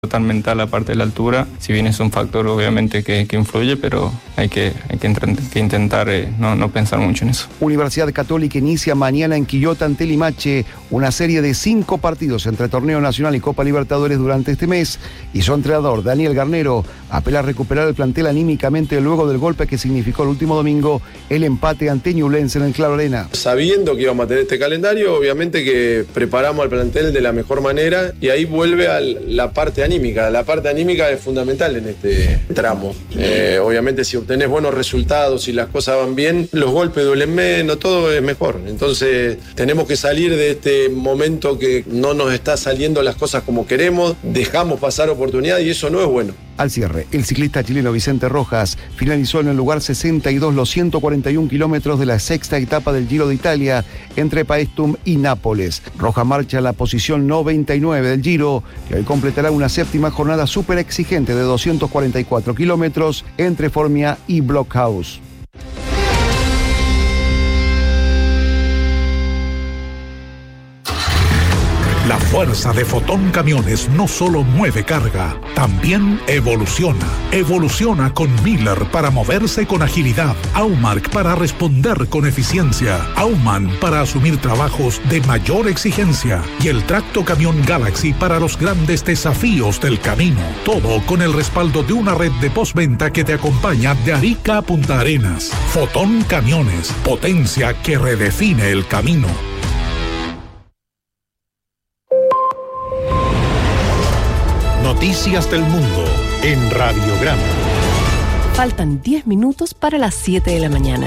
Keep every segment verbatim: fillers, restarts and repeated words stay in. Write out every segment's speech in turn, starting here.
Tan mental aparte de la altura, si bien es un factor obviamente que, que influye, pero hay que, hay que, que intentar eh, no, no pensar mucho en eso. Universidad Católica inicia mañana en Quillota ante Limache una serie de cinco partidos entre Torneo Nacional y Copa Libertadores durante este mes, y su entrenador Daniel Garnero apela a recuperar el plantel anímicamente luego del golpe que significó el último domingo el empate ante Ñublense en el Claro Arena. Sabiendo que íbamos a tener este calendario, obviamente que preparamos al plantel de la mejor manera, y ahí vuelve a la parte anímica. La parte anímica es fundamental en este tramo. Eh, obviamente si obtenés buenos resultados, si las cosas van bien, los golpes duelen menos, todo es mejor. Entonces tenemos que salir de este momento que no nos está saliendo las cosas como queremos, dejamos pasar oportunidades y eso no es bueno. Al cierre, el ciclista chileno Vicente Rojas finalizó en el lugar sesenta y dos los ciento cuarenta y un kilómetros de la sexta etapa del Giro de Italia entre Paestum y Nápoles. Rojas marcha a la posición noventa y nueve del Giro, que hoy completará una séptima jornada súper exigente de doscientos cuarenta y cuatro kilómetros entre Formia y Blockhaus. La fuerza de Fotón Camiones no solo mueve carga, también evoluciona. Evoluciona con Miller para moverse con agilidad, Aumark para responder con eficiencia, Aumann para asumir trabajos de mayor exigencia y el Tracto Camión Galaxy para los grandes desafíos del camino. Todo con el respaldo de una red de postventa que te acompaña de Arica a Punta Arenas. Fotón Camiones, potencia que redefine el camino. Noticias del Mundo en Radiograma. Faltan diez minutos para las siete de la mañana.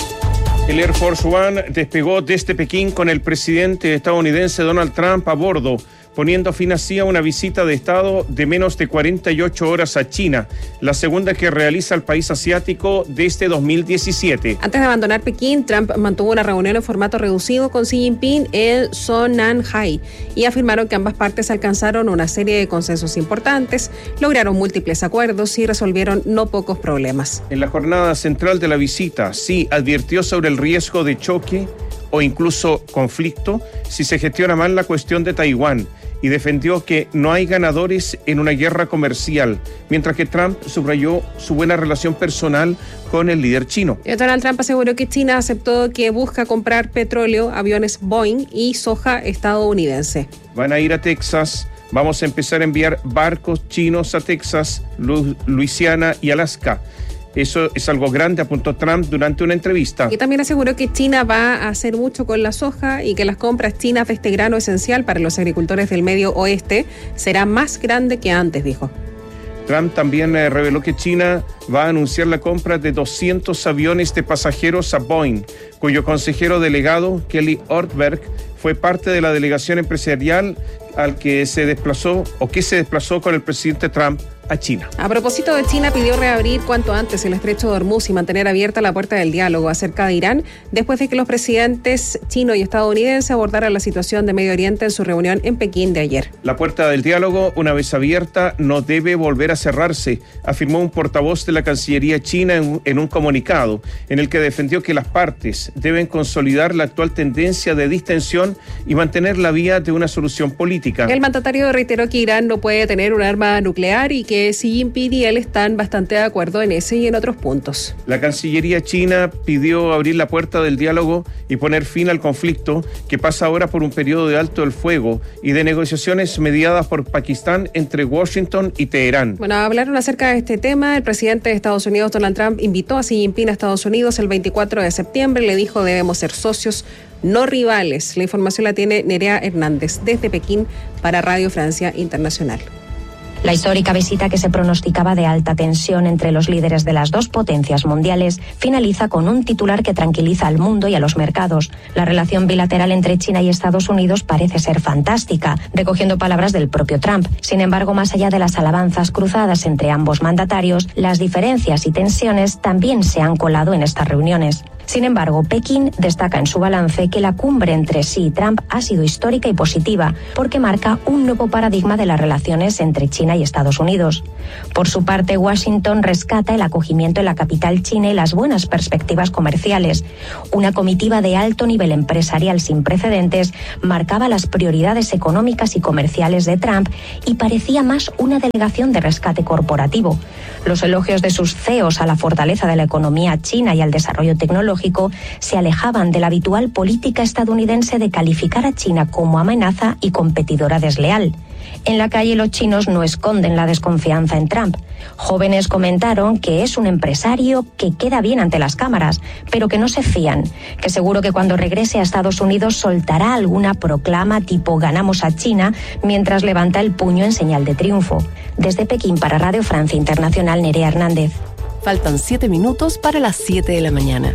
El Air Force One despegó desde Pekín con el presidente estadounidense Donald Trump a bordo, poniendo fin así a una visita de Estado de menos de cuarenta y ocho horas a China, la segunda que realiza el país asiático desde dos mil diecisiete. Antes de abandonar Pekín, Trump mantuvo una reunión en formato reducido con Xi Jinping en Sonnanhai y afirmaron que ambas partes alcanzaron una serie de consensos importantes, lograron múltiples acuerdos y resolvieron no pocos problemas. En la jornada central de la visita, Xi advirtió sobre el riesgo de choque o incluso conflicto si se gestiona mal la cuestión de Taiwán, y defendió que no hay ganadores en una guerra comercial, mientras que Trump subrayó su buena relación personal con el líder chino. Donald Trump aseguró que China aceptó que busca comprar petróleo, aviones Boeing y soja estadounidense. Van a ir a Texas. Vamos a empezar a enviar barcos chinos a Texas, Lu- Luisiana y Alaska. Eso es algo grande, apuntó Trump durante una entrevista. Y también aseguró que China va a hacer mucho con la soja y que las compras chinas de este grano esencial para los agricultores del Medio Oeste será más grande que antes, dijo. Trump también eh, reveló que China va a anunciar la compra de doscientos aviones de pasajeros a Boeing, cuyo consejero delegado, Kelly Ortberg, fue parte de la delegación empresarial al que se desplazó o que se desplazó con el presidente Trump a China. A propósito de China, pidió reabrir cuanto antes el estrecho de Hormuz y mantener abierta la puerta del diálogo acerca de Irán, después de que los presidentes chino y estadounidense abordaran la situación de Medio Oriente en su reunión en Pekín de ayer. La puerta del diálogo, una vez abierta, no debe volver a cerrarse, afirmó un portavoz de la Cancillería china en, en un comunicado, en el que defendió que las partes deben consolidar la actual tendencia de distensión y mantener la vía de una solución política. El mandatario reiteró que Irán no puede tener un arma nuclear y que Xi Jinping y él están bastante de acuerdo en ese y en otros puntos. La Cancillería china pidió abrir la puerta del diálogo y poner fin al conflicto, que pasa ahora por un periodo de alto el fuego y de negociaciones mediadas por Pakistán entre Washington y Teherán. Bueno, hablaron acerca de este tema. El presidente de Estados Unidos, Donald Trump, invitó a Xi Jinping a Estados Unidos el veinticuatro de septiembre. Le dijo: debemos ser socios, no rivales. La información la tiene Nerea Hernández desde Pekín para Radio Francia Internacional. La histórica visita, que se pronosticaba de alta tensión entre los líderes de las dos potencias mundiales, finaliza con un titular que tranquiliza al mundo y a los mercados. La relación bilateral entre China y Estados Unidos parece ser fantástica, recogiendo palabras del propio Trump. Sin embargo, más allá de las alabanzas cruzadas entre ambos mandatarios, las diferencias y tensiones también se han colado en estas reuniones. Sin embargo, Pekín destaca en su balance que la cumbre entre Xi y Trump ha sido histórica y positiva porque marca un nuevo paradigma de las relaciones entre China y Estados Unidos. Por su parte, Washington rescata el acogimiento en la capital china y las buenas perspectivas comerciales. Una comitiva de alto nivel empresarial sin precedentes marcaba las prioridades económicas y comerciales de Trump y parecía más una delegación de rescate corporativo. Los elogios de sus C E Os a la fortaleza de la economía china y al desarrollo tecnológico se alejaban de la habitual política estadounidense de calificar a China como amenaza y competidora desleal. En la calle los chinos no esconden la desconfianza en Trump. Jóvenes comentaron que es un empresario que queda bien ante las cámaras, pero que no se fían, que seguro que cuando regrese a Estados Unidos soltará alguna proclama tipo ganamos a China mientras levanta el puño en señal de triunfo. Desde Pekín para Radio Francia Internacional, Nerea Hernández. Faltan siete minutos para las siete de la mañana.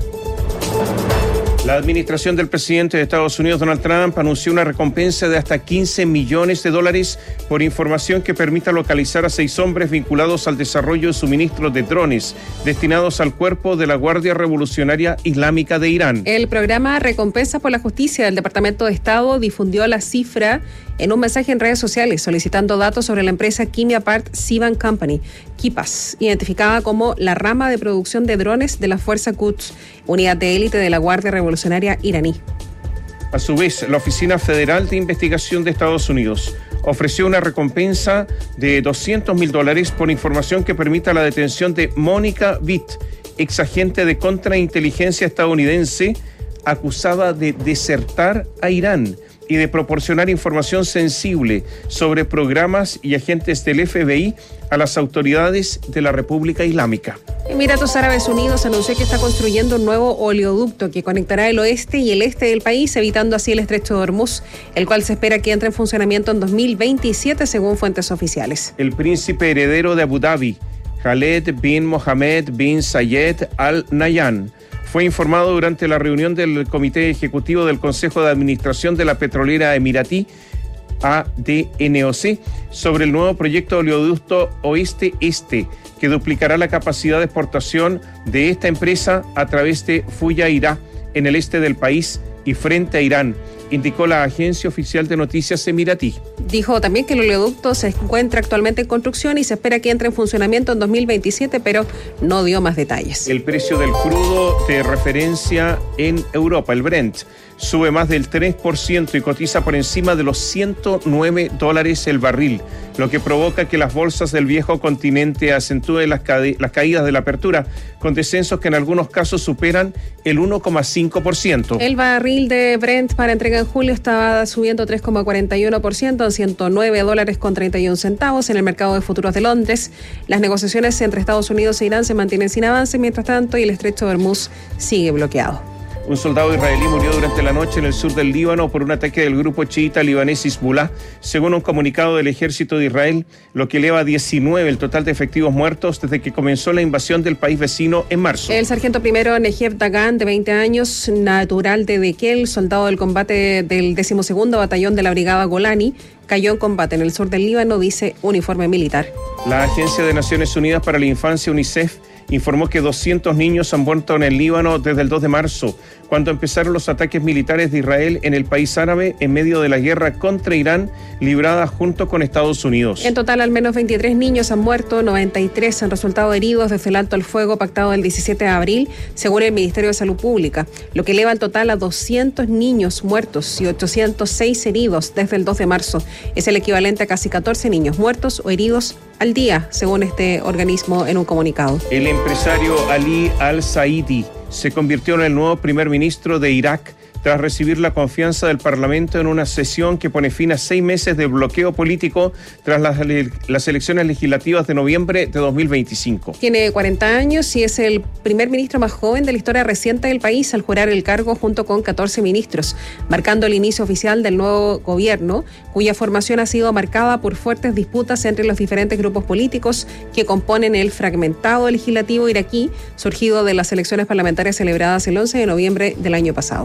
La administración del presidente de Estados Unidos, Donald Trump, anunció una recompensa de hasta quince millones de dólares por información que permita localizar a seis hombres vinculados al desarrollo y suministro de drones destinados al cuerpo de la Guardia Revolucionaria Islámica de Irán. El programa Recompensa por la Justicia del Departamento de Estado difundió la cifra en un mensaje en redes sociales solicitando datos sobre la empresa Kimia Part Sivan Company, KIPAS, identificada como la rama de producción de drones de la Fuerza Quds, unidad de élite de la Guardia Revolucionaria iraní. A su vez, la Oficina Federal de Investigación de Estados Unidos ofreció una recompensa de doscientos mil dólares por información que permita la detención de Mónica Witt, exagente de contrainteligencia estadounidense acusada de desertar a Irán y de proporcionar información sensible sobre programas y agentes del F B I a las autoridades de la República Islámica. Emiratos Árabes Unidos anunció que está construyendo un nuevo oleoducto que conectará el oeste y el este del país, evitando así el estrecho de Hormuz, el cual se espera que entre en funcionamiento en dos mil veintisiete, según fuentes oficiales. El príncipe heredero de Abu Dhabi, Khaled bin Mohammed bin Zayed Al Nahyan, fue informado durante la reunión del Comité Ejecutivo del Consejo de Administración de la Petrolera Emiratí, A D N O C, sobre el nuevo proyecto de oleoducto oeste-este, que duplicará la capacidad de exportación de esta empresa a través de Fujairah, en el este del país y frente a Irán, indicó la agencia oficial de noticias emiratí. Dijo también que el oleoducto se encuentra actualmente en construcción y se espera que entre en funcionamiento en dos mil veintisiete, pero no dio más detalles. El precio del crudo de referencia en Europa, el Brent, sube más del tres por ciento y cotiza por encima de los ciento nueve dólares el barril, lo que provoca que las bolsas del viejo continente acentúen las, ca- las caídas de la apertura, con descensos que en algunos casos superan el uno coma cinco por ciento. El barril de Brent para entrega en julio estaba subiendo tres coma cuarenta y uno por ciento en ciento nueve dólares con treinta y un centavos en el mercado de futuros de Londres. Las negociaciones entre Estados Unidos e Irán se mantienen sin avance mientras tanto y el estrecho de Hormuz sigue bloqueado. Un soldado israelí murió durante la noche en el sur del Líbano por un ataque del grupo chiita libanés Hezbollah, según un comunicado del ejército de Israel, lo que eleva a diecinueve el total de efectivos muertos desde que comenzó la invasión del país vecino en marzo. El sargento primero Negev Dagan, de veinte años, natural de Dekel, soldado del combate del decimosegundo batallón de la brigada Golani, cayó en combate en el sur del Líbano, dice un informe militar. La Agencia de Naciones Unidas para la Infancia, UNICEF, informó que doscientos niños han muerto en el Líbano desde el dos de marzo, cuando empezaron los ataques militares de Israel en el país árabe en medio de la guerra contra Irán librada junto con Estados Unidos. En total, al menos veintitrés niños han muerto, noventa y tres han resultado heridos desde el alto al fuego pactado el diecisiete de abril, según el Ministerio de Salud Pública, lo que eleva el total a doscientos niños muertos y ochocientos seis heridos desde el dos de marzo. Es el equivalente a casi catorce niños muertos o heridos al día, según este organismo en un comunicado. El empresario Ali Al-Saidi se convirtió en el nuevo primer ministro de Irak tras recibir la confianza del Parlamento en una sesión que pone fin a seis meses de bloqueo político tras las, las elecciones legislativas de noviembre de dos mil veinticinco. Tiene cuarenta años y es el primer ministro más joven de la historia reciente del país al jurar el cargo junto con catorce ministros, marcando el inicio oficial del nuevo gobierno, cuya formación ha sido marcada por fuertes disputas entre los diferentes grupos políticos que componen el fragmentado legislativo iraquí, surgido de las elecciones parlamentarias celebradas el once de noviembre del año pasado. Rusia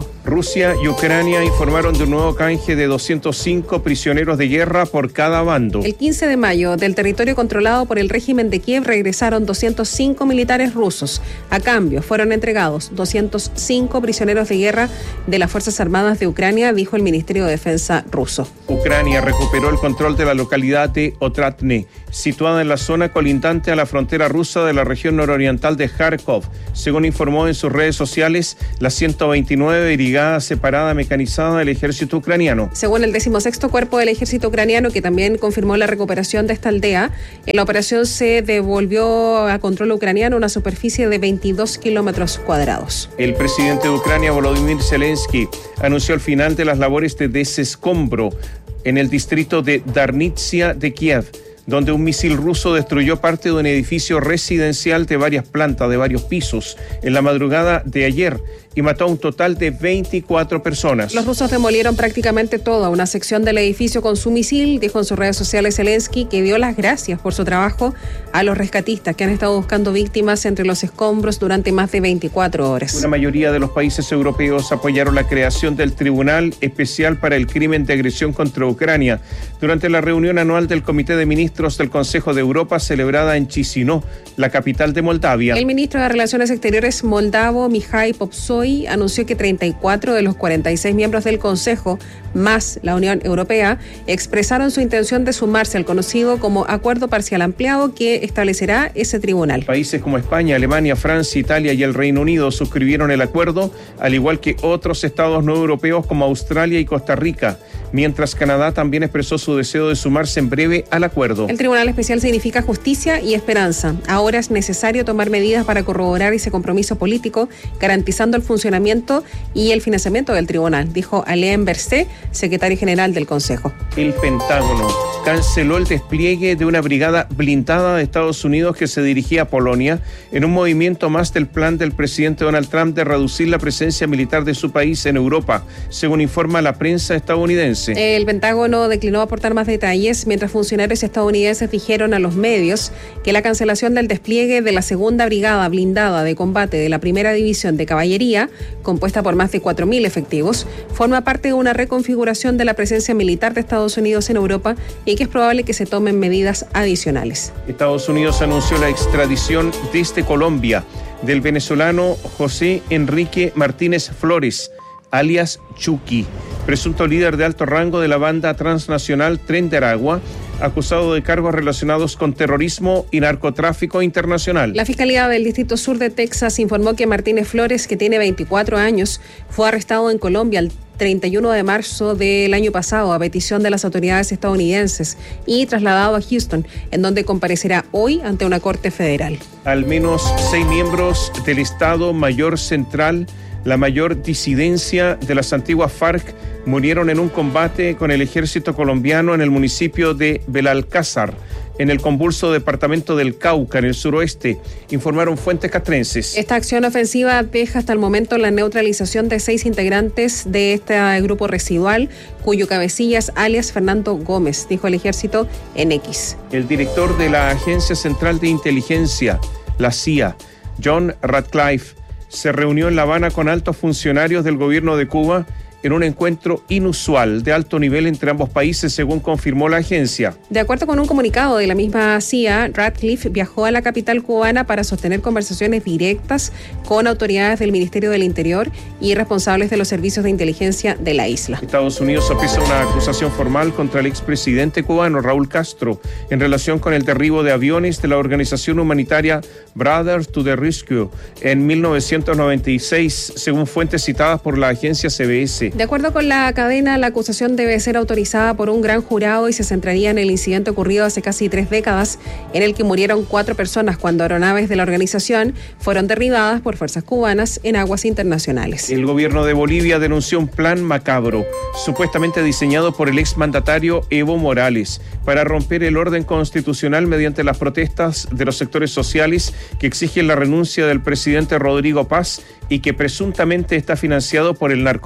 Rusia y Ucrania informaron de un nuevo canje de doscientos cinco prisioneros de guerra por cada bando. El quince de mayo, del territorio controlado por el régimen de Kiev, regresaron doscientos cinco militares rusos. A cambio, fueron entregados doscientos cinco prisioneros de guerra de las Fuerzas Armadas de Ucrania, dijo el Ministerio de Defensa ruso. Ucrania recuperó el control de la localidad de Otratne, situada en la zona colindante a la frontera rusa de la región nororiental de Kharkov, según informó en sus redes sociales la ciento veintinueve Brigada Separada Mecanizada del Ejército Ucraniano. Según el decimosexto Cuerpo del Ejército Ucraniano, que también confirmó la recuperación de esta aldea, en la operación se devolvió a control ucraniano una superficie de veintidós kilómetros cuadrados. El presidente de Ucrania, Volodymyr Zelensky, anunció el final de las labores de desescombro en el distrito de Darnitsia de Kiev, donde un misil ruso destruyó parte de un edificio residencial de varias plantas, de varios pisos, en la madrugada de ayer, y mató a un total de veinticuatro personas. Los rusos demolieron prácticamente toda una sección del edificio con su misil, dijo en sus redes sociales Zelensky, que dio las gracias por su trabajo a los rescatistas que han estado buscando víctimas entre los escombros durante más de veinticuatro horas. Una mayoría de los países europeos apoyaron la creación del Tribunal Especial para el Crimen de Agresión contra Ucrania durante la reunión anual del Comité de Ministros del Consejo de Europa celebrada en Chisinau, la capital de Moldavia. El ministro de Relaciones Exteriores moldavo, Mihai Popsoi, anunció que treinta y cuatro de los cuarenta y seis miembros del Consejo, más la Unión Europea, expresaron su intención de sumarse al conocido como Acuerdo Parcial Ampliado que establecerá ese tribunal. Países como España, Alemania, Francia, Italia y el Reino Unido suscribieron el acuerdo, al igual que otros estados no europeos como Australia y Costa Rica, mientras Canadá también expresó su deseo de sumarse en breve al acuerdo. El Tribunal Especial significa justicia y esperanza. Ahora es necesario tomar medidas para corroborar ese compromiso político, garantizando el funcionamiento y el financiamiento del tribunal, dijo Alain Berset, secretario general del Consejo. El Pentágono canceló el despliegue de una brigada blindada de Estados Unidos que se dirigía a Polonia en un movimiento más del plan del presidente Donald Trump de reducir la presencia militar de su país en Europa, según informa la prensa estadounidense. El Pentágono declinó aportar más detalles, mientras funcionarios estadounidenses dijeron a los medios que la cancelación del despliegue de la segunda brigada blindada de combate de la primera división de caballería, compuesta por más de cuatro mil efectivos, forma parte de una reconfiguración de la presencia militar de Estados Unidos en Europa y que es probable que se tomen medidas adicionales. Estados Unidos anunció la extradición desde Colombia del venezolano José Enrique Martínez Flores, alias Chucky, presunto líder de alto rango de la banda transnacional Tren de Aragua, acusado de cargos relacionados con terrorismo y narcotráfico internacional. La Fiscalía del Distrito Sur de Texas informó que Martínez Flores, que tiene veinticuatro años, fue arrestado en Colombia el treinta y uno de marzo del año pasado a petición de las autoridades estadounidenses y trasladado a Houston, en donde comparecerá hoy ante una corte federal. Al menos seis miembros del Estado Mayor Central, la mayor disidencia de las antiguas FARC, murieron en un combate con el ejército colombiano en el municipio de Belalcázar, en el convulso departamento del Cauca, en el suroeste, informaron fuentes castrenses. Esta acción ofensiva deja hasta el momento la neutralización de seis integrantes de este grupo residual, cuyo cabecilla es alias Fernando Gómez, dijo el ejército en X. El director de la Agencia Central de Inteligencia, la C I A, John Ratcliffe, se reunió en La Habana con altos funcionarios del gobierno de Cuba en un encuentro inusual de alto nivel entre ambos países, según confirmó la agencia. De acuerdo con un comunicado de la misma C I A, Ratcliffe viajó a la capital cubana para sostener conversaciones directas con autoridades del Ministerio del Interior y responsables de los servicios de inteligencia de la isla. Estados Unidos sopesa una acusación formal contra el expresidente cubano Raúl Castro en relación con el derribo de aviones de la organización humanitaria Brothers to the Rescue en mil novecientos noventa y seis, según fuentes citadas por la agencia C B S. De acuerdo con la cadena, la acusación debe ser autorizada por un gran jurado y se centraría en el incidente ocurrido hace casi tres décadas, en el que murieron cuatro personas cuando aeronaves de la organización fueron derribadas por fuerzas cubanas en aguas internacionales. El gobierno de Bolivia denunció un plan macabro, supuestamente diseñado por el exmandatario Evo Morales, para romper el orden constitucional mediante las protestas de los sectores sociales que exigen la renuncia del presidente Rodrigo Paz y que presuntamente está financiado por el narcotráfico.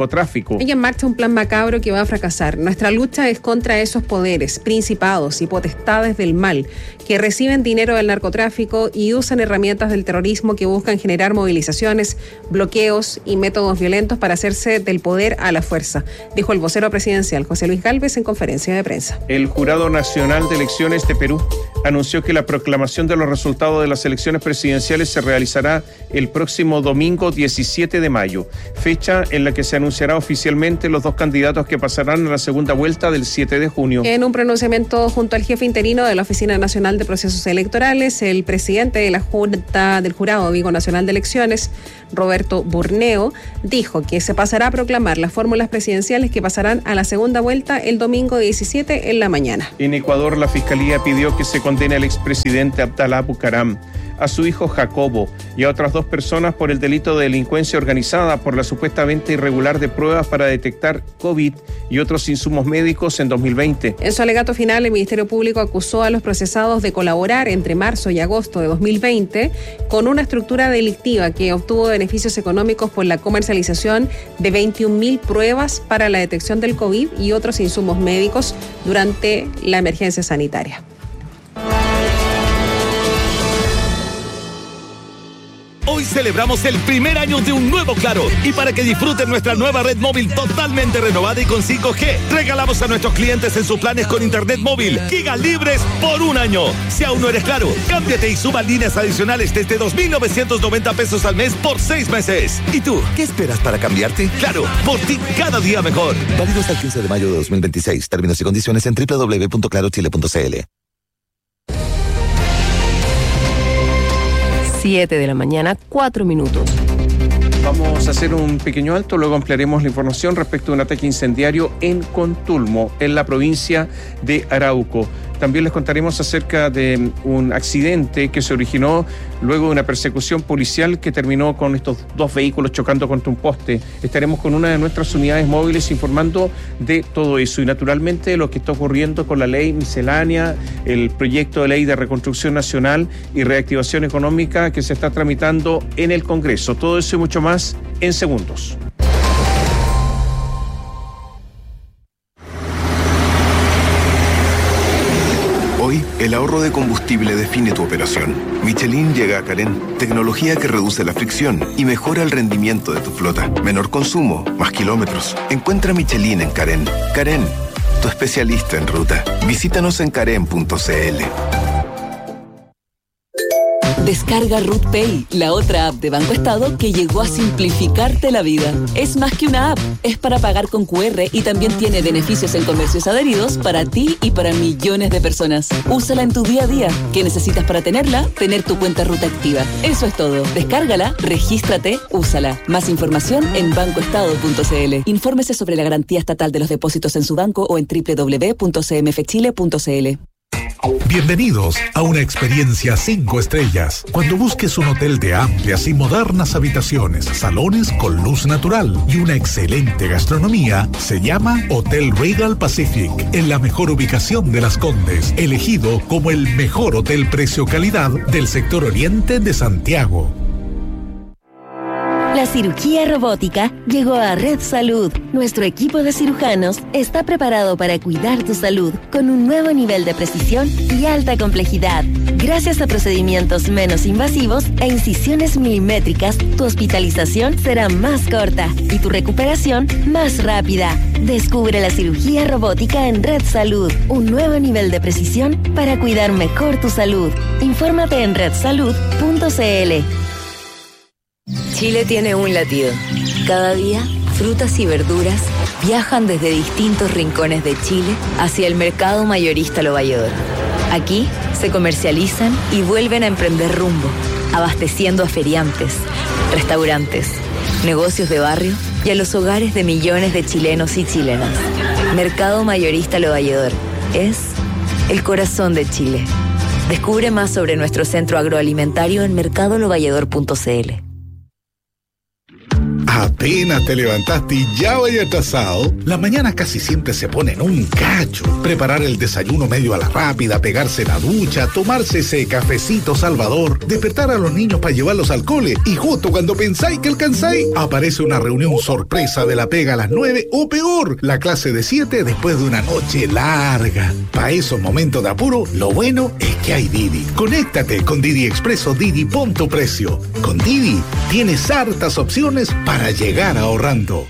narcotráfico. Hay en marcha un plan macabro que va a fracasar. Nuestra lucha es contra esos poderes, principados y potestades del mal que reciben dinero del narcotráfico y usan herramientas del terrorismo que buscan generar movilizaciones, bloqueos y métodos violentos para hacerse del poder a la fuerza, dijo el vocero presidencial José Luis Gálvez en conferencia de prensa. El Jurado Nacional de Elecciones de Perú anunció que la proclamación de los resultados de las elecciones presidenciales se realizará el próximo domingo diecisiete de mayo, fecha en la que se anunciará oficialmente los dos candidatos que pasarán a la segunda vuelta del siete de junio. En un pronunciamiento junto al jefe interino de la Oficina Nacional de Procesos Electorales, el presidente de la Junta del Jurado Vigo Nacional de Elecciones, Roberto Burneo, dijo que se pasará a proclamar las fórmulas presidenciales que pasarán a la segunda vuelta el domingo diecisiete en la mañana. En Ecuador, la Fiscalía pidió que se condene al expresidente Abdalá Bucaram, a su hijo Jacobo y a otras dos personas por el delito de delincuencia organizada por la supuesta venta irregular de pruebas para detectar COVID y otros insumos médicos en dos mil veinte. En su alegato final, el Ministerio Público acusó a los procesados de colaborar entre marzo y agosto de dos mil veinte con una estructura delictiva que obtuvo beneficios económicos por la comercialización de veintiún mil pruebas para la detección del COVID y otros insumos médicos durante la emergencia sanitaria. Hoy celebramos el primer año de un nuevo Claro y para que disfruten nuestra nueva red móvil totalmente renovada y con cinco G, regalamos a nuestros clientes en sus planes con internet móvil gigas libres por un año. Si aún no eres Claro, cámbiate y suba líneas adicionales desde dos mil novecientos noventa pesos al mes por seis meses. ¿Y tú, qué esperas para cambiarte? Claro, por ti cada día mejor. Válido hasta el quince de mayo de dos mil veintiséis. Términos y condiciones en doble u doble u doble u punto claro chile punto c l. siete de la mañana, cuatro minutos. Vamos a hacer un pequeño alto, luego ampliaremos la información respecto a un ataque incendiario en Contulmo, en la provincia de Arauco. También les contaremos acerca de un accidente que se originó luego de una persecución policial que terminó con estos dos vehículos chocando contra un poste. Estaremos con una de nuestras unidades móviles informando de todo eso y naturalmente lo que está ocurriendo con la ley miscelánea, el proyecto de ley de reconstrucción nacional y reactivación económica que se está tramitando en el Congreso. Todo eso y mucho más en segundos. Hoy, el ahorro de combustible define tu operación. Michelin llega a Carén, tecnología que reduce la fricción y mejora el rendimiento de tu flota. Menor consumo, más kilómetros. Encuentra Michelin en Carén. Carén, tu especialista en ruta. Visítanos en carén punto c l. Descarga RootPay, la otra app de Banco Estado que llegó a simplificarte la vida. Es más que una app, es para pagar con cu erre y también tiene beneficios en comercios adheridos para ti y para millones de personas. Úsala en tu día a día. ¿Qué necesitas para tenerla? Tener tu cuenta Ruta activa. Eso es todo. Descárgala, regístrate, úsala. Más información en banco estado punto c l. Infórmese sobre la garantía estatal de los depósitos en su banco o en doble u doble u doble u punto c m f chile punto c l. Bienvenidos a una experiencia cinco estrellas. Cuando busques un hotel de amplias y modernas habitaciones, salones con luz natural y una excelente gastronomía, se llama Hotel Regal Pacific, en la mejor ubicación de Las Condes, elegido como el mejor hotel precio-calidad del sector oriente de Santiago. La cirugía robótica llegó a Red Salud. Nuestro equipo de cirujanos está preparado para cuidar tu salud con un nuevo nivel de precisión y alta complejidad. Gracias a procedimientos menos invasivos e incisiones milimétricas, tu hospitalización será más corta y tu recuperación más rápida. Descubre la cirugía robótica en Red Salud, un nuevo nivel de precisión para cuidar mejor tu salud. Infórmate en red salud punto c l. Chile tiene un latido. Cada día, frutas y verduras viajan desde distintos rincones de Chile hacia el mercado mayorista Lo Valledor. Aquí se comercializan y vuelven a emprender rumbo, abasteciendo a feriantes, restaurantes, negocios de barrio y a los hogares de millones de chilenos y chilenas. Mercado mayorista Lo Valledor es el corazón de Chile. Descubre más sobre nuestro centro agroalimentario en mercado lo valledor punto c l. Apenas te levantaste y ya vaya atrasado. Las mañanas casi siempre se ponen un cacho. Preparar el desayuno medio a la rápida, pegarse la ducha, tomarse ese cafecito salvador, despertar a los niños para llevarlos al cole y justo cuando pensáis que alcanzáis, aparece una reunión sorpresa de la pega a las nueve o peor, la clase de siete después de una noche larga. Para esos momentos de apuro, lo bueno es que hay Didi. Conéctate con Didi Expreso Didi, pon tu precio. Con Didi tienes hartas opciones para llegar ahorrando.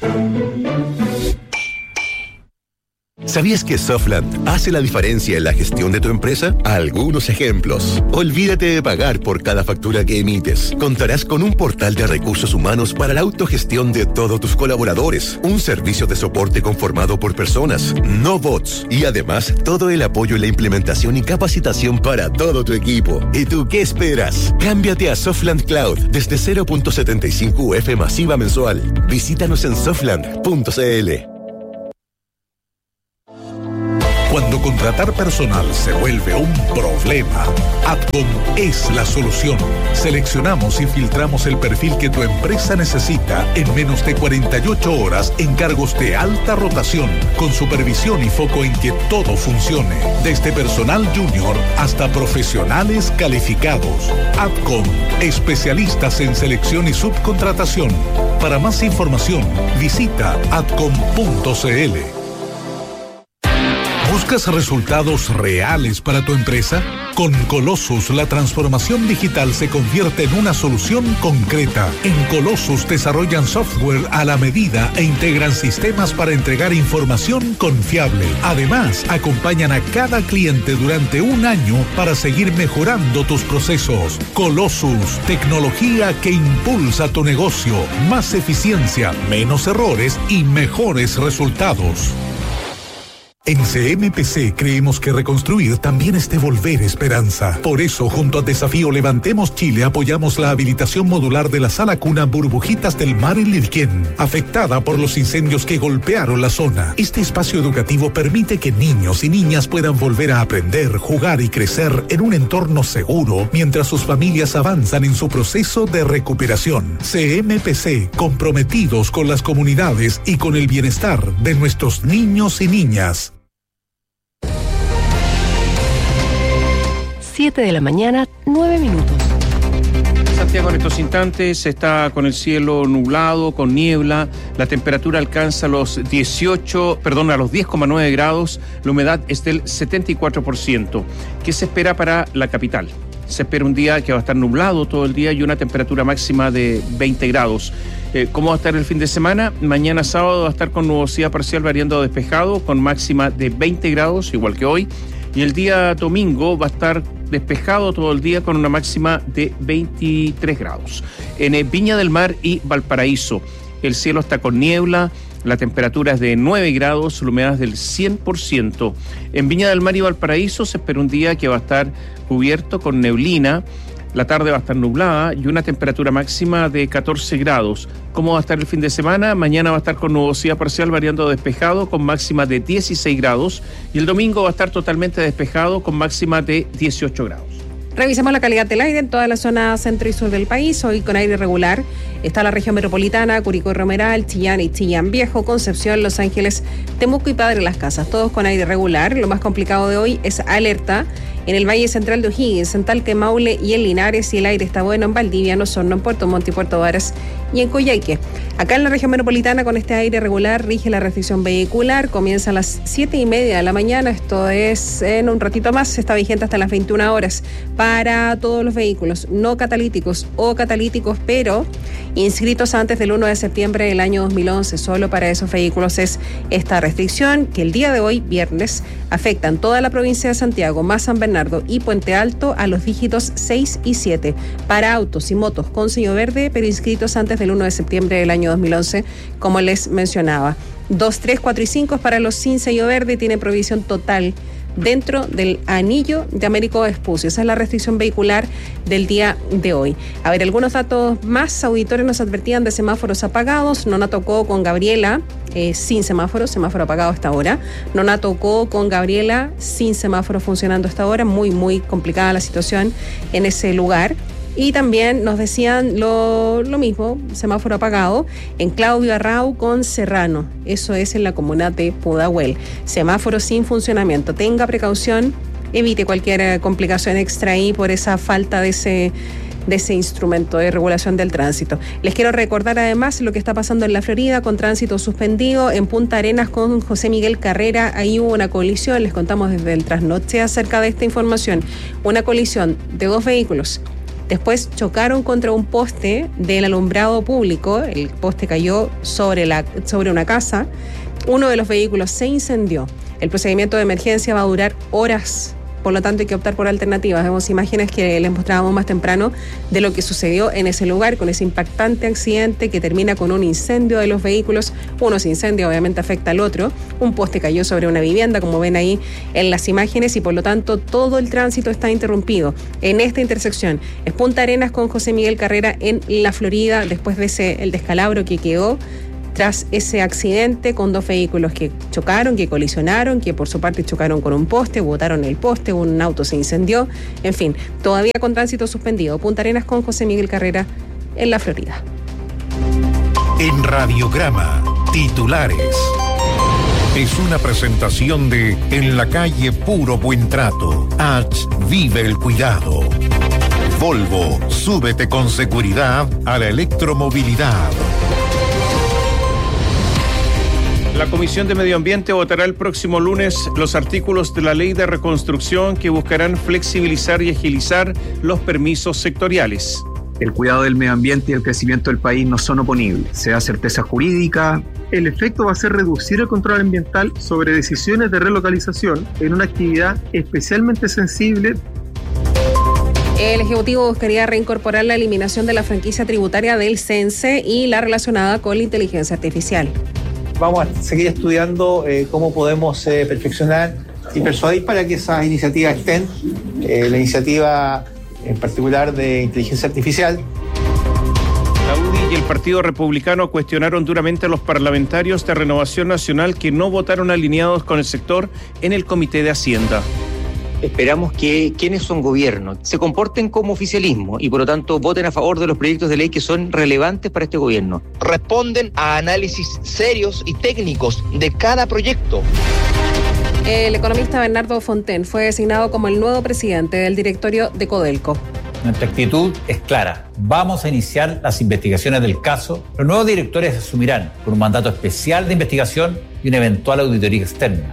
¿Sabías que Softland hace la diferencia en la gestión de tu empresa? Algunos ejemplos. Olvídate de pagar por cada factura que emites. Contarás con un portal de recursos humanos para la autogestión de todos tus colaboradores. Un servicio de soporte conformado por personas, no bots. Y además, todo el apoyo en la implementación y capacitación para todo tu equipo. ¿Y tú qué esperas? Cámbiate a Softland Cloud desde cero punto setenta y cinco U F masiva mensual. Visítanos en softland punto c l. Cuando contratar personal se vuelve un problema, Adcom es la solución. Seleccionamos y filtramos el perfil que tu empresa necesita en menos de cuarenta y ocho horas en cargos de alta rotación, con supervisión y foco en que todo funcione, desde personal junior hasta profesionales calificados. Adcom, especialistas en selección y subcontratación. Para más información, visita adcom punto c l. ¿Buscas resultados reales para tu empresa? Con Colossus, la transformación digital se convierte en una solución concreta. En Colossus desarrollan software a la medida e integran sistemas para entregar información confiable. Además, acompañan a cada cliente durante un año para seguir mejorando tus procesos. Colossus, tecnología que impulsa tu negocio. Más eficiencia, menos errores y mejores resultados. En C M P C creemos que reconstruir también es devolver esperanza. Por eso, junto a Desafío Levantemos Chile, apoyamos la habilitación modular de la sala cuna Burbujitas del Mar en Lirquén, afectada por los incendios que golpearon la zona. Este espacio educativo permite que niños y niñas puedan volver a aprender, jugar y crecer en un entorno seguro, mientras sus familias avanzan en su proceso de recuperación. C M P C, comprometidos con las comunidades y con el bienestar de nuestros niños y niñas. siete de la mañana, nueve minutos. Santiago en estos instantes está con el cielo nublado, con niebla, la temperatura alcanza los dieciocho, perdón, a los diez coma nueve grados, la humedad es del setenta y cuatro por ciento. ¿Qué se espera para la capital? Se espera un día que va a estar nublado todo el día y una temperatura máxima de veinte grados. Eh, ¿Cómo va a estar el fin de semana? Mañana sábado va a estar con nubosidad parcial variando a despejado, con máxima de veinte grados, igual que hoy. Y el día domingo va a estar despejado todo el día con una máxima de veintitrés grados. En Viña del Mar y Valparaíso, el cielo está con niebla, la temperatura es de nueve grados, la humedad es del cien por ciento. En Viña del Mar y Valparaíso se espera un día que va a estar cubierto con neblina, la tarde va a estar nublada y una temperatura máxima de catorce grados. ¿Cómo va a estar el fin de semana? Mañana va a estar con nubosidad parcial variando a despejado con máxima de dieciséis grados y el domingo va a estar totalmente despejado con máxima de dieciocho grados. Revisemos la calidad del aire en toda la zona centro y sur del país. Hoy con aire regular está la región metropolitana, Curicó y Romeral, Chillán y Chillán Viejo, Concepción, Los Ángeles, Temuco y Padre Las Casas. Todos con aire regular. Lo más complicado de hoy es alerta en el Valle Central de O'Higgins, en Talca, Maule y en Linares, y el aire está bueno en Valdivia, en Osorno, en Puerto Montt y Puerto Varas y en Coyhaique. Acá en la región metropolitana con este aire regular rige la restricción vehicular, comienza a las siete y media de la mañana, esto es en un ratito más, está vigente hasta las veintiuna horas para todos los vehículos no catalíticos o catalíticos, pero inscritos antes del uno de septiembre del año dos mil once. Solo para esos vehículos es esta restricción que el día de hoy, viernes, afectan toda la provincia de Santiago, más San Bernardo y Puente Alto a los dígitos seis y siete. Para autos y motos con sello verde, pero inscritos antes del uno de septiembre del año dos mil once, como les mencionaba. dos, tres, cuatro y cinco es para los sin sello verde, tiene prohibición total dentro del anillo de Américo Vespucio. Esa es la restricción vehicular del día de hoy. A ver, algunos datos más. Auditores nos advertían de semáforos apagados. Nona tocó con Gabriela eh, sin semáforo, semáforo apagado hasta ahora. Nona tocó con Gabriela sin semáforo funcionando hasta ahora. Muy, muy complicada la situación en ese lugar. Y también nos decían lo, lo mismo, semáforo apagado, en Claudio Arrau con Serrano. Eso es en la comuna de Pudahuel. Semáforo sin funcionamiento. Tenga precaución, evite cualquier complicación extra ahí por esa falta de ese... de ese instrumento de regulación del tránsito. Les quiero recordar además lo que está pasando en la Florida con tránsito suspendido en Punta Arenas con José Miguel Carrera. Ahí hubo una colisión, les contamos desde el trasnoche acerca de esta información. Una colisión de dos vehículos. Después chocaron contra un poste del alumbrado público. El poste cayó sobre, la, sobre una casa. Uno de los vehículos se incendió. El procedimiento de emergencia va a durar horas. Por lo tanto, hay que optar por alternativas. Vemos imágenes que les mostrábamos más temprano de lo que sucedió en ese lugar con ese impactante accidente que termina con un incendio de los vehículos. Uno se incendia, obviamente afecta al otro. Un poste cayó sobre una vivienda, como ven ahí en las imágenes, y por lo tanto todo el tránsito está interrumpido en esta intersección. Es Punta Arenas con José Miguel Carrera en la Florida, después de ese el descalabro que quedó tras ese accidente con dos vehículos que chocaron, que colisionaron, que por su parte chocaron con un poste, botaron el poste, un auto se incendió, en fin, todavía con tránsito suspendido. Punta Arenas con José Miguel Carrera en la Florida. En Radiograma, titulares. Es una presentación de En la calle Puro Buen Trato. H. Vive el cuidado. Volvo, súbete con seguridad a la electromovilidad. La Comisión de Medio Ambiente votará el próximo lunes los artículos de la Ley de Reconstrucción que buscarán flexibilizar y agilizar los permisos sectoriales. El cuidado del medio ambiente y el crecimiento del país no son oponibles. Se da certeza jurídica. El efecto va a ser reducir el control ambiental sobre decisiones de relocalización en una actividad especialmente sensible. El Ejecutivo buscaría reincorporar la eliminación de la franquicia tributaria del CENSE y la relacionada con la inteligencia artificial. Vamos a seguir estudiando eh, cómo podemos eh, perfeccionar y persuadir para que esas iniciativas estén. Eh, la iniciativa en particular de inteligencia artificial. La U D I y el Partido Republicano cuestionaron duramente a los parlamentarios de Renovación Nacional que no votaron alineados con el sector en el Comité de Hacienda. Esperamos que quienes son gobierno se comporten como oficialismo y por lo tanto voten a favor de los proyectos de ley que son relevantes para este gobierno. Responden a análisis serios y técnicos de cada proyecto. El economista Bernardo Fontaine fue designado como el nuevo presidente del directorio de Codelco. Nuestra actitud es clara. Vamos a iniciar las investigaciones del caso. Los nuevos directores asumirán con un mandato especial de investigación y una eventual auditoría externa.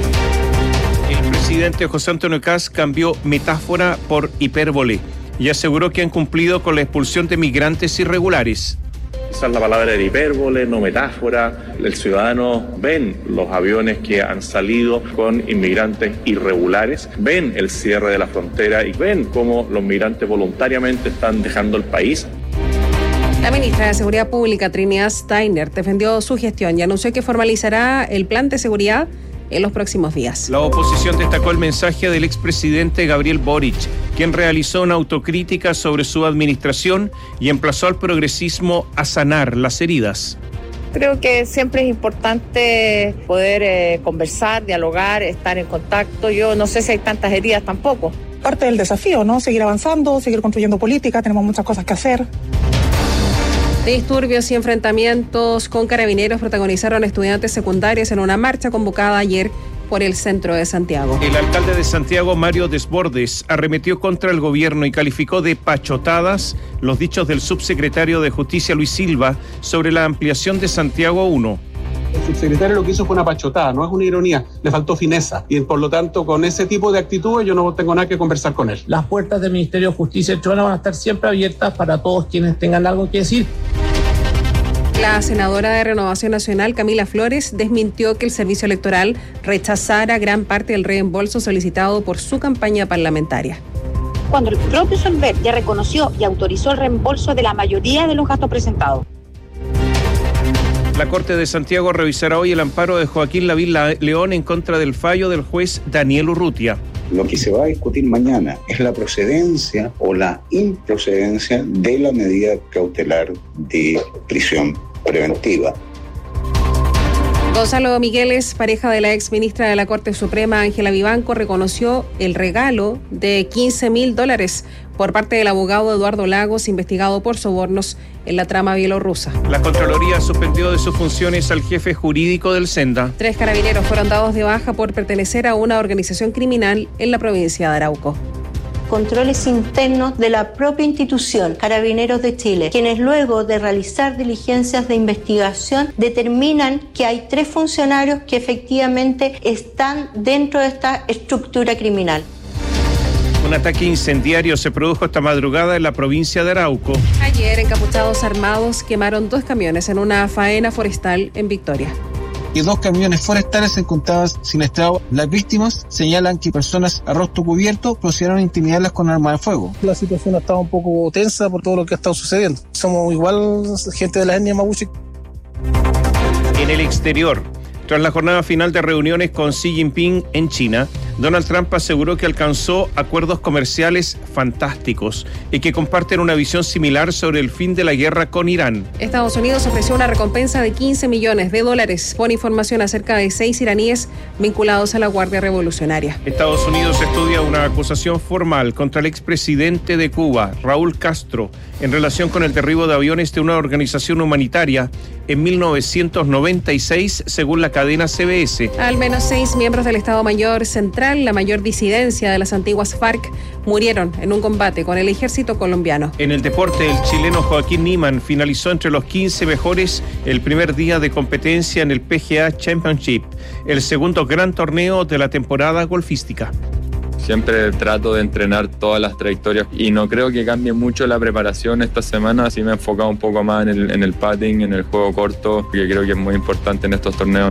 El presidente José Antonio Kast cambió metáfora por hipérbole y aseguró que han cumplido con la expulsión de migrantes irregulares. Esa es la palabra de hipérbole, no metáfora. El ciudadano ven los aviones que han salido con inmigrantes irregulares, ven el cierre de la frontera y ven cómo los migrantes voluntariamente están dejando el país. La ministra de Seguridad Pública, Trinidad Steiner, defendió su gestión y anunció que formalizará el plan de seguridad en los próximos días. La oposición destacó el mensaje del expresidente Gabriel Boric, quien realizó una autocrítica sobre su administración y emplazó al progresismo a sanar las heridas. Creo que siempre es importante poder eh, conversar, dialogar, estar en contacto. Yo no sé si hay tantas heridas tampoco. Parte del desafío, ¿no? Seguir avanzando, seguir construyendo política, tenemos muchas cosas que hacer. Disturbios y enfrentamientos con carabineros protagonizaron estudiantes secundarios en una marcha convocada ayer por el centro de Santiago. El alcalde de Santiago, Mario Desbordes, arremetió contra el gobierno y calificó de pachotadas los dichos del subsecretario de Justicia, Luis Silva, sobre la ampliación de Santiago uno. El subsecretario lo que hizo fue una pachotada, no es una ironía, le faltó fineza. Y por lo tanto, con ese tipo de actitudes yo no tengo nada que conversar con él. Las puertas del Ministerio de Justicia de Chihuahua van a estar siempre abiertas para todos quienes tengan algo que decir. La senadora de Renovación Nacional, Camila Flores, desmintió que el servicio electoral rechazara gran parte del reembolso solicitado por su campaña parlamentaria. Cuando el propio Solver ya reconoció y autorizó el reembolso de la mayoría de los gastos presentados. La Corte de Santiago revisará hoy el amparo de Joaquín Lavín León en contra del fallo del juez Daniel Urrutia. Lo que se va a discutir mañana es la procedencia o la improcedencia de la medida cautelar de prisión preventiva. Gonzalo Migueles, pareja de la ex ministra de la Corte Suprema, Ángela Vivanco, reconoció el regalo de quince mil dólares por parte del abogado Eduardo Lagos, investigado por sobornos en la trama bielorrusa. La Contraloría suspendió de sus funciones al jefe jurídico del Senda. Tres carabineros fueron dados de baja por pertenecer a una organización criminal en la provincia de Arauco. Controles internos de la propia institución, Carabineros de Chile, quienes luego de realizar diligencias de investigación determinan que hay tres funcionarios que efectivamente están dentro de esta estructura criminal. Un ataque incendiario se produjo esta madrugada en la provincia de Arauco. Ayer, encapuchados armados quemaron dos camiones en una faena forestal en Victoria. Y dos camiones forestales se encontraban siniestrados. Las víctimas señalan que personas a rostro cubierto procedieron a intimidarlas con armas de fuego. La situación ha estado un poco tensa por todo lo que ha estado sucediendo. Somos igual gente de la etnia mapuche. En el exterior, tras la jornada final de reuniones con Xi Jinping en China, Donald Trump aseguró que alcanzó acuerdos comerciales fantásticos y que comparten una visión similar sobre el fin de la guerra con Irán. Estados Unidos ofreció una recompensa de quince millones de dólares por información acerca de seis iraníes vinculados a la Guardia Revolucionaria. Estados Unidos estudia una acusación formal contra el expresidente de Cuba, Raúl Castro, en relación con el derribo de aviones de una organización humanitaria en mil novecientos noventa y seis, según la cadena C B S. Al menos seis miembros del Estado Mayor Central, la mayor disidencia de las antiguas FARC, murieron en un combate con el ejército colombiano. En el deporte, el chileno Joaquín Niemann finalizó entre los quince mejores el primer día de competencia en el P G A Championship, el segundo gran torneo de la temporada golfística. Siempre trato de entrenar todas las trayectorias y no creo que cambie mucho la preparación esta semana, así me he enfocado un poco más en el, en el putting, en el juego corto, que creo que es muy importante en estos torneos.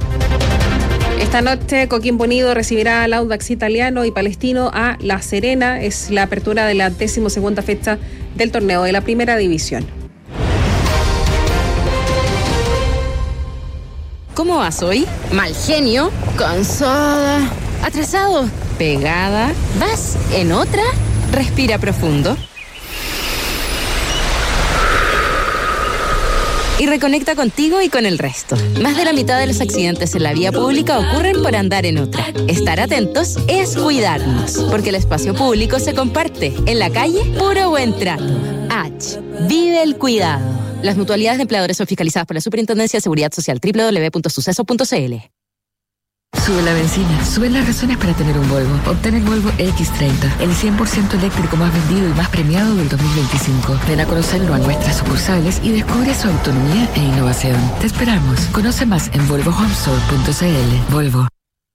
Esta noche Coquimbo Unido recibirá al Audax Italiano y Palestino a La Serena. Es la apertura de la decimosegunda fecha del torneo de la Primera División. ¿Cómo vas hoy? Mal genio, cansada, atrasado, pegada. ¿Vas en otra? Respira profundo. Y reconecta contigo y con el resto. Más de la mitad de los accidentes en la vía pública ocurren por andar en otra. Estar atentos es cuidarnos, porque el espacio público se comparte. En la calle, puro buen trato. H. Vive el cuidado. Las mutualidades de empleadores son fiscalizadas por la Superintendencia de Seguridad Social. doble u doble u doble u punto suceso punto c l. Sube la benzina, suben las razones para tener un Volvo. Obtén el Volvo equis treinta, el cien por ciento eléctrico más vendido y más premiado del dos mil veinticinco. Ven a conocerlo a nuestras sucursales y descubre su autonomía e innovación. Te esperamos. Conoce más en volvo home store punto c l. Volvo.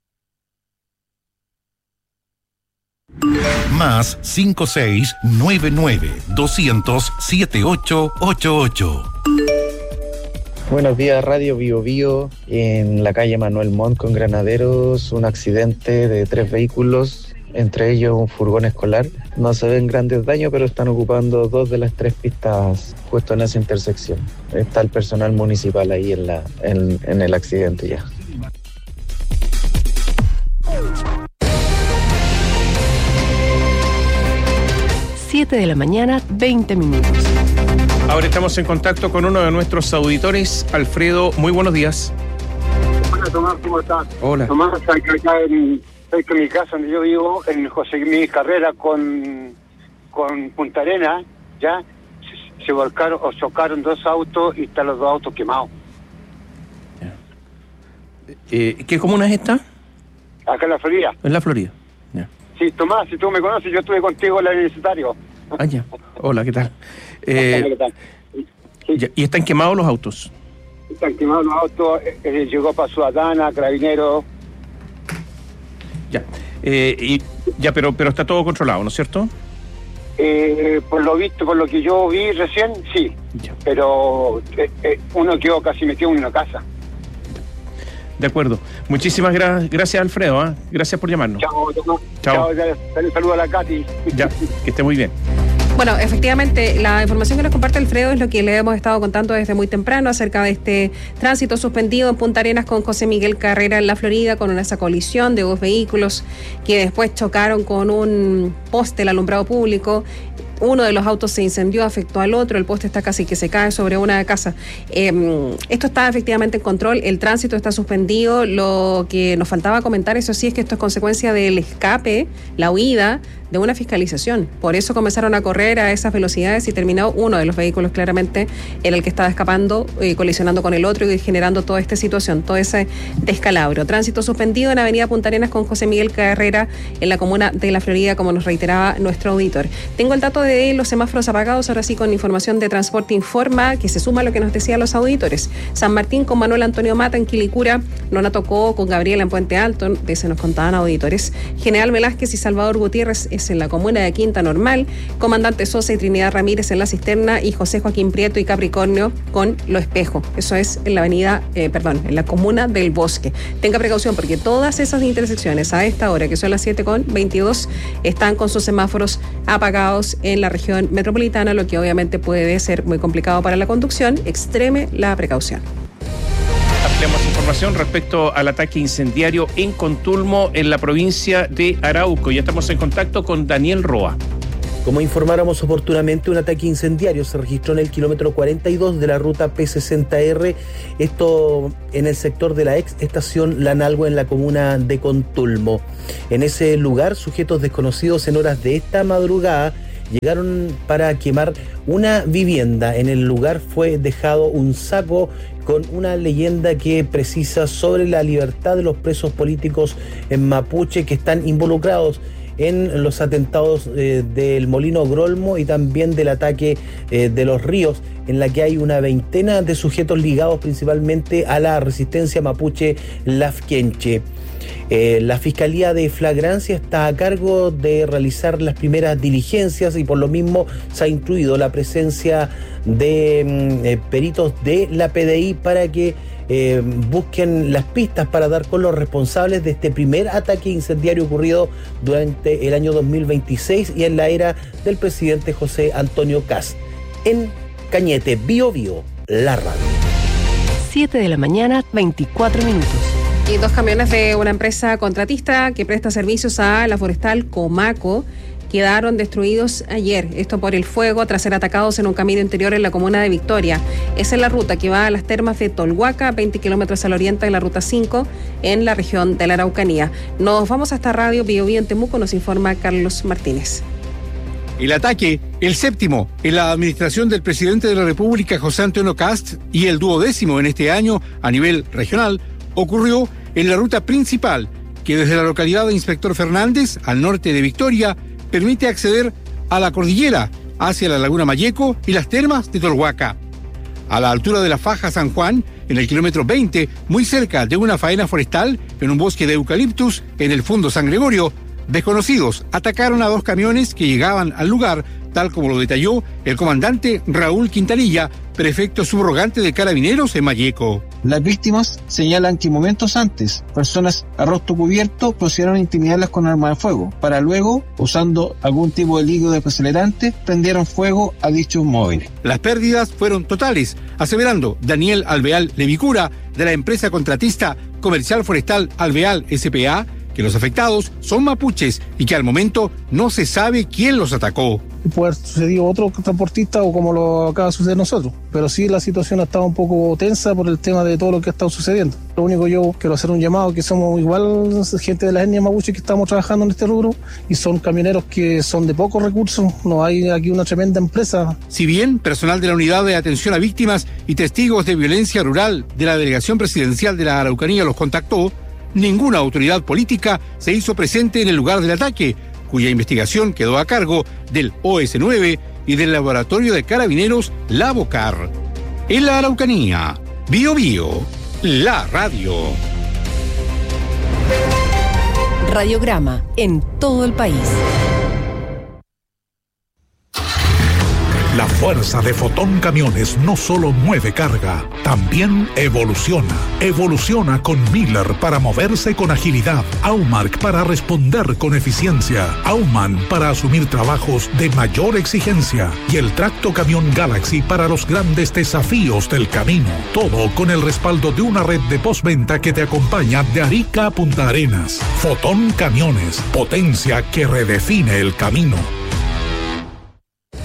Más cinco seis nueve nueve dos cero cero siete ocho ocho ocho. Buenos días, Radio Bio Bio. En la calle Manuel Montt con Granaderos, un accidente de tres vehículos, entre ellos un furgón escolar. No se ven grandes daños, pero están ocupando dos de las tres pistas justo en esa intersección. Está el personal municipal ahí en, la, en, en el accidente ya. siete de la mañana, veinte minutos. Ahora estamos en contacto con uno de nuestros auditores, Alfredo. Muy buenos días. Hola, Tomás, ¿cómo estás? Hola. Tomás, acá en, cerca de mi casa donde yo vivo, en José Miguel Carrera con, con Punta Arena, ya se, se volcaron o chocaron dos autos y están los dos autos quemados. Eh, ¿Qué comuna es esta? Acá en la Florida. En la Florida. Ya. Sí, Tomás, si tú me conoces, yo estuve contigo en el universitario. Ah, ya. Hola, ¿qué tal? Eh, ¿Qué tal? Sí. Ya, ¿y están quemados los autos? Están quemados los autos, eh, eh, llegó para Suadana, Carabineros. Ya. Eh, y, ya, pero pero está todo controlado, ¿no es cierto? Eh, por lo visto, por lo que yo vi recién, sí. Ya. Pero eh, eh, uno quedó casi metido en una casa. De acuerdo. Muchísimas gra- gracias, Alfredo. ¿eh? Gracias por llamarnos. Chao, Chao. Chao. Dale, dale un saludo a la Katy. Ya, que esté muy bien. Bueno, efectivamente, la información que nos comparte Alfredo es lo que le hemos estado contando desde muy temprano acerca de este tránsito suspendido en Punta Arenas con José Miguel Carrera en la Florida, con esa colisión de dos vehículos que después chocaron con un poste del alumbrado público. uno de los autos se incendió, afectó al otro, el poste está casi que se cae sobre una casa. Eh, esto está efectivamente en control, el tránsito está suspendido. Lo que nos faltaba comentar, eso sí, es que esto es consecuencia del escape, la huida de una fiscalización. Por eso comenzaron a correr a esas velocidades y terminó uno de los vehículos claramente en el que estaba escapando, eh, colisionando con el otro y generando toda esta situación, todo ese descalabro. Tránsito suspendido en Avenida Punta Arenas con José Miguel Carrera en la comuna de La Florida, como nos reiteraba nuestro auditor. Tengo el dato de los semáforos apagados, ahora sí con información de Transporte Informa, que se suma a lo que nos decían los auditores. San Martín con Manuel Antonio Mata en Quilicura, Nona Tocó con Gabriela en Puente Alto, de ese nos contaban auditores. General Velázquez y Salvador Gutiérrez en la comuna de Quinta Normal, Comandante Sosa y Trinidad Ramírez en La Cisterna y José Joaquín Prieto y Capricornio con Lo Espejo. Eso es en la avenida, eh, perdón, en la comuna del Bosque. Tenga precaución porque todas esas intersecciones a esta hora, que son las siete con veintidós, están con sus semáforos apagados en la región metropolitana, lo que obviamente puede ser muy complicado para la conducción. Extreme la precaución. Ampliamos información respecto al ataque incendiario en Contulmo, en la provincia de Arauco. Ya estamos en contacto con Daniel Roa. Como informáramos oportunamente, un ataque incendiario se registró en el kilómetro cuarenta y dos de la ruta P sesenta R, esto en el sector de la ex estación Lanalgua en la comuna de Contulmo. En ese lugar, sujetos desconocidos en horas de esta madrugada llegaron para quemar una vivienda. En el lugar fue dejado un saco con una leyenda que precisa sobre la libertad de los presos políticos en mapuche que están involucrados en los atentados eh, del Molino Grolmo y también del ataque eh, de Los Ríos, en la que hay una veintena de sujetos ligados principalmente a la resistencia mapuche Lafkenche. Eh, la Fiscalía de Flagrancia está a cargo de realizar las primeras diligencias y por lo mismo se ha instruido la presencia de mm, eh, peritos de la P D I para que eh, busquen las pistas para dar con los responsables de este primer ataque incendiario ocurrido durante el año dos mil veintiséis y en la era del presidente José Antonio Kast. En Cañete, Bio Bio, la radio. siete de la mañana, veinticuatro minutos. Y dos camiones de una empresa contratista que presta servicios a la forestal Comaco quedaron destruidos ayer. Esto por el fuego tras ser atacados en un camino interior en la comuna de Victoria. Esa es la ruta que va a las termas de Tolhuaca, veinte kilómetros al oriente de la ruta cinco en la región de la Araucanía. Nos vamos hasta Radio Bio Bio en Temuco, nos informa Carlos Martínez. El ataque, el séptimo, en la administración del presidente de la República, José Antonio Kast, y el duodécimo en este año a nivel regional, ocurrió en la ruta principal, que desde la localidad de Inspector Fernández, al norte de Victoria, permite acceder a la cordillera, hacia la Laguna Mayeco y las termas de Tolhuaca. A la altura de la Faja San Juan, en el kilómetro veinte, muy cerca de una faena forestal, en un bosque de eucaliptus, en el Fundo San Gregorio, desconocidos atacaron a dos camiones que llegaban al lugar, tal como lo detalló el comandante Raúl Quintanilla, prefecto subrogante de Carabineros en Mayeco. Las víctimas señalan que momentos antes, personas a rostro cubierto procedieron a intimidarlas con armas de fuego, para luego, usando algún tipo de líquido desacelerante, prendieron fuego a dichos móviles. Las pérdidas fueron totales, aseverando Daniel Alveal Levicura, de la empresa contratista Comercial Forestal Alveal S P A, que los afectados son mapuches y que al momento no se sabe quién los atacó. Puede haber sucedido otro transportista o como lo acaba de suceder nosotros, pero sí la situación ha estado un poco tensa por el tema de todo lo que ha estado sucediendo. Lo único yo quiero hacer un llamado, que somos igual gente de la etnia mapuche que estamos trabajando en este rubro y son camioneros que son de pocos recursos, no hay aquí una tremenda empresa. Si bien personal de la Unidad de Atención a Víctimas y Testigos de Violencia Rural de la Delegación Presidencial de la Araucanía los contactó, ninguna autoridad política se hizo presente en el lugar del ataque, cuya investigación quedó a cargo del O S nueve y del Laboratorio de Carabineros Lavocar. En la Araucanía, Bio Bio, la radio. Radiograma en todo el país. La fuerza de Fotón Camiones no solo mueve carga, también evoluciona. Evoluciona con Miller para moverse con agilidad, Aumark para responder con eficiencia, Auman para asumir trabajos de mayor exigencia y el Tracto Camión Galaxy para los grandes desafíos del camino. Todo con el respaldo de una red de postventa que te acompaña de Arica a Punta Arenas. Fotón Camiones, potencia que redefine el camino.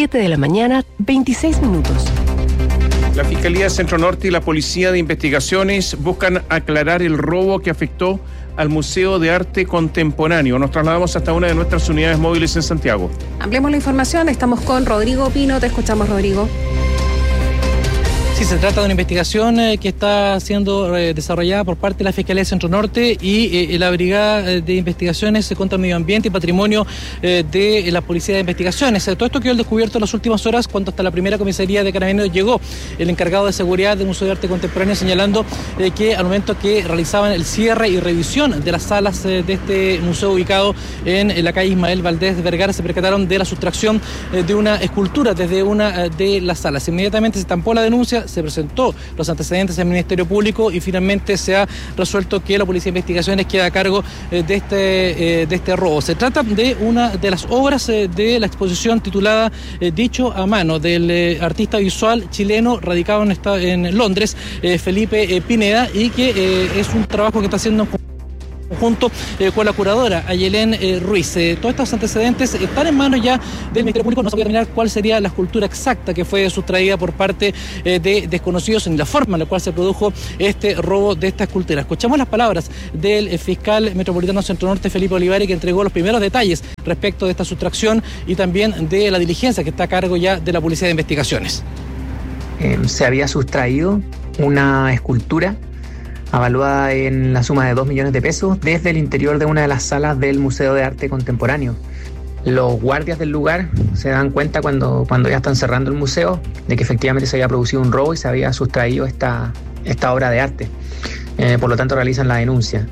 siete de la mañana, veintiséis minutos. La Fiscalía Centro Norte y la Policía de Investigaciones buscan aclarar el robo que afectó al Museo de Arte Contemporáneo. Nos trasladamos hasta una de nuestras unidades móviles en Santiago. Ampliemos la información, estamos con Rodrigo Pino. Te escuchamos, Rodrigo. Sí, se trata de una investigación eh, que está siendo eh, desarrollada por parte de la Fiscalía de Centro Norte y eh, la Brigada de Investigaciones contra el Medio Ambiente y Patrimonio eh, de la Policía de Investigaciones. Eh, todo esto quedó al descubierto en las últimas horas cuando hasta la primera comisaría de Carabineros llegó el encargado de seguridad del Museo de Arte Contemporáneo, señalando eh, que al momento que realizaban el cierre y revisión de las salas eh, de este museo ubicado en, en la calle Ismael Valdés de Vergara, se percataron de la sustracción eh, de una escultura desde una eh, de las salas. Inmediatamente se estampó la denuncia, se presentó los antecedentes al Ministerio Público y finalmente se ha resuelto que la Policía de Investigaciones queda a cargo eh, de este eh, de este robo. Se trata de una de las obras eh, de la exposición titulada eh, Dicho a mano, del eh, artista visual chileno radicado en, esta, en Londres, eh, Felipe eh, Pineda, y que eh, es un trabajo que está haciendo junto eh, con la curadora Ayelén eh, Ruiz. Eh, todos estos antecedentes están en manos ya del Ministerio Público. No se puede determinar cuál sería la escultura exacta que fue sustraída por parte eh, de desconocidos en la forma en la cual se produjo este robo de esta escultura. Escuchamos las palabras del eh, fiscal metropolitano Centro Norte, Felipe Olivari, que entregó los primeros detalles respecto de esta sustracción y también de la diligencia que está a cargo ya de la Policía de Investigaciones. Eh, se había sustraído una escultura avaluada en la suma de dos millones de pesos desde el interior de una de las salas del Museo de Arte Contemporáneo. Los guardias del lugar se dan cuenta cuando, cuando ya están cerrando el museo de que efectivamente se había producido un robo y se había sustraído esta, esta obra de arte. Eh, por lo tanto, realizan la denuncia.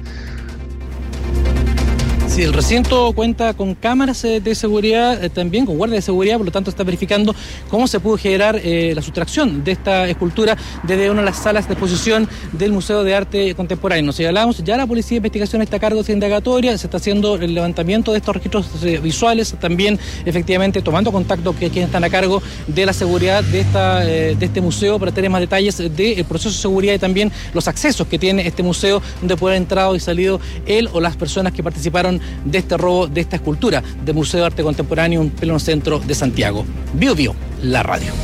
Sí, el recinto cuenta con cámaras eh, de seguridad, eh, también con guardias de seguridad, por lo tanto está verificando cómo se pudo generar eh, la sustracción de esta escultura desde una de las salas de exposición del Museo de Arte Contemporáneo. Nos señalamos, ya la Policía de Investigación está a cargo de esta indagatoria, se está haciendo el levantamiento de estos registros eh, visuales, también efectivamente tomando contacto con quienes están a cargo de la seguridad de, esta, eh, de este museo para tener más detalles del proceso de seguridad y también los accesos que tiene este museo donde puede haber entrado y salido él o las personas que participaron de este robo de esta escultura del Museo de Arte Contemporáneo en pleno centro de Santiago. Bio Bio, la radio.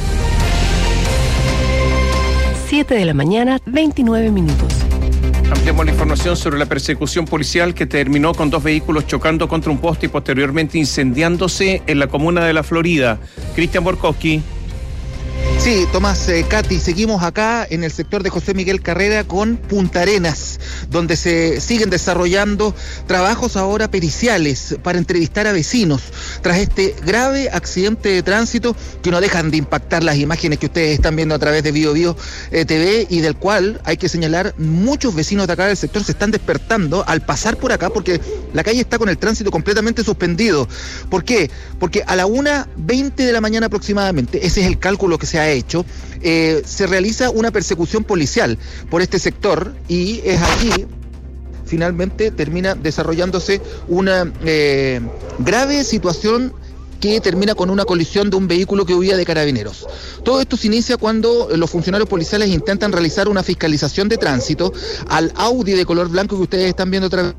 siete de la mañana, veintinueve minutos. Ampliamos la información sobre la persecución policial que terminó con dos vehículos chocando contra un poste y posteriormente incendiándose en la comuna de La Florida. Cristian Borkowski. Sí, Tomás, eh, Katy, seguimos acá en el sector de José Miguel Carrera con Punta Arenas, donde se siguen desarrollando trabajos ahora periciales para entrevistar a vecinos tras este grave accidente de tránsito que no dejan de impactar las imágenes que ustedes están viendo a través de Bio Bio eh, T V y del cual hay que señalar muchos vecinos de acá del sector se están despertando al pasar por acá porque la calle está con el tránsito completamente suspendido. ¿Por qué? Porque a la una veinte de la mañana aproximadamente, ese es el cálculo que se ha hecho, eh, se realiza una persecución policial por este sector y es allí finalmente termina desarrollándose una eh, grave situación que termina con una colisión de un vehículo que huía de Carabineros. Todo esto se inicia cuando los funcionarios policiales intentan realizar una fiscalización de tránsito al Audi de color blanco que ustedes están viendo otra vez.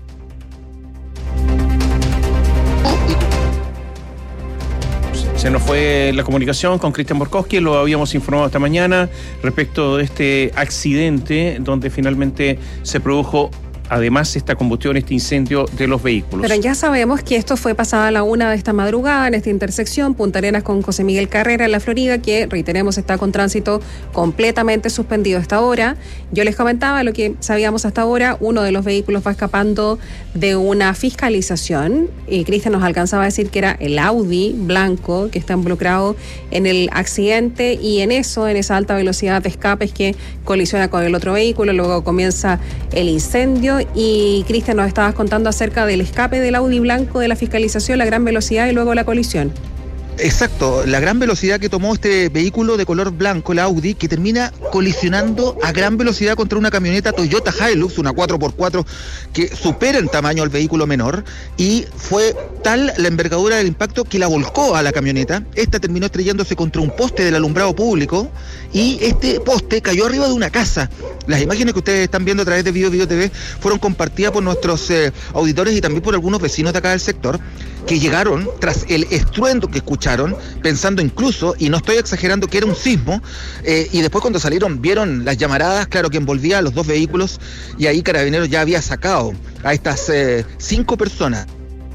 Se nos fue la comunicación con Cristian Borkowski, lo habíamos informado esta mañana respecto de este accidente donde finalmente se produjo además esta combustión, este incendio de los vehículos. Pero ya sabemos que esto fue pasada a la una de esta madrugada en esta intersección, Punta Arenas con José Miguel Carrera en La Florida, que reiteremos está con tránsito completamente suspendido hasta ahora. Yo les comentaba lo que sabíamos hasta ahora, uno de los vehículos va escapando de una fiscalización y Cristian nos alcanzaba a decir que era el Audi blanco que está involucrado en el accidente y en eso, en esa alta velocidad de escape es que colisiona con el otro vehículo, luego comienza el incendio. Y Cristian, nos estabas contando acerca del escape del Audi blanco de la fiscalización, la gran velocidad y luego la colisión. Exacto, la gran velocidad que tomó este vehículo de color blanco, el Audi, que termina colisionando a gran velocidad contra una camioneta Toyota Hilux, una cuatro por cuatro, que supera en tamaño al vehículo menor, y fue tal la envergadura del impacto que la volcó a la camioneta. Esta terminó estrellándose contra un poste del alumbrado público, y este poste cayó arriba de una casa. Las imágenes que ustedes están viendo a través de Bio Bio T V fueron compartidas por nuestros eh, auditores y también por algunos vecinos de acá del sector, que llegaron tras el estruendo que escucharon, pensando incluso, y no estoy exagerando, que era un sismo, eh, y después cuando salieron vieron las llamaradas, claro que envolvía a los dos vehículos, y ahí Carabineros ya había sacado a estas eh, cinco personas.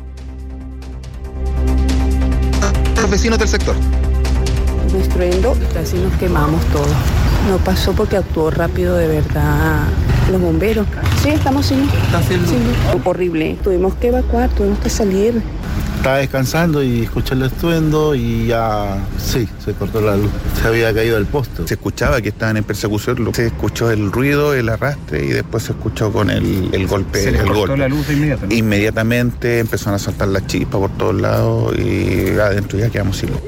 Los vecinos del sector. Un estruendo, casi nos quemamos todos. No pasó porque actuó rápido de verdad los bomberos. Sí, estamos sin, sin luz. Horrible. Tuvimos que evacuar, tuvimos que salir. Estaba descansando y escuché el estruendo y ya, sí, se cortó la luz. Se había caído el poste. Se escuchaba que estaban en persecución, se escuchó el ruido, el arrastre y después se escuchó con el, el golpe. Se les el cortó golpe. la luz de inmediato, ¿no? Inmediatamente empezaron a saltar las chispas por todos lados y adentro ya quedamos sin luz.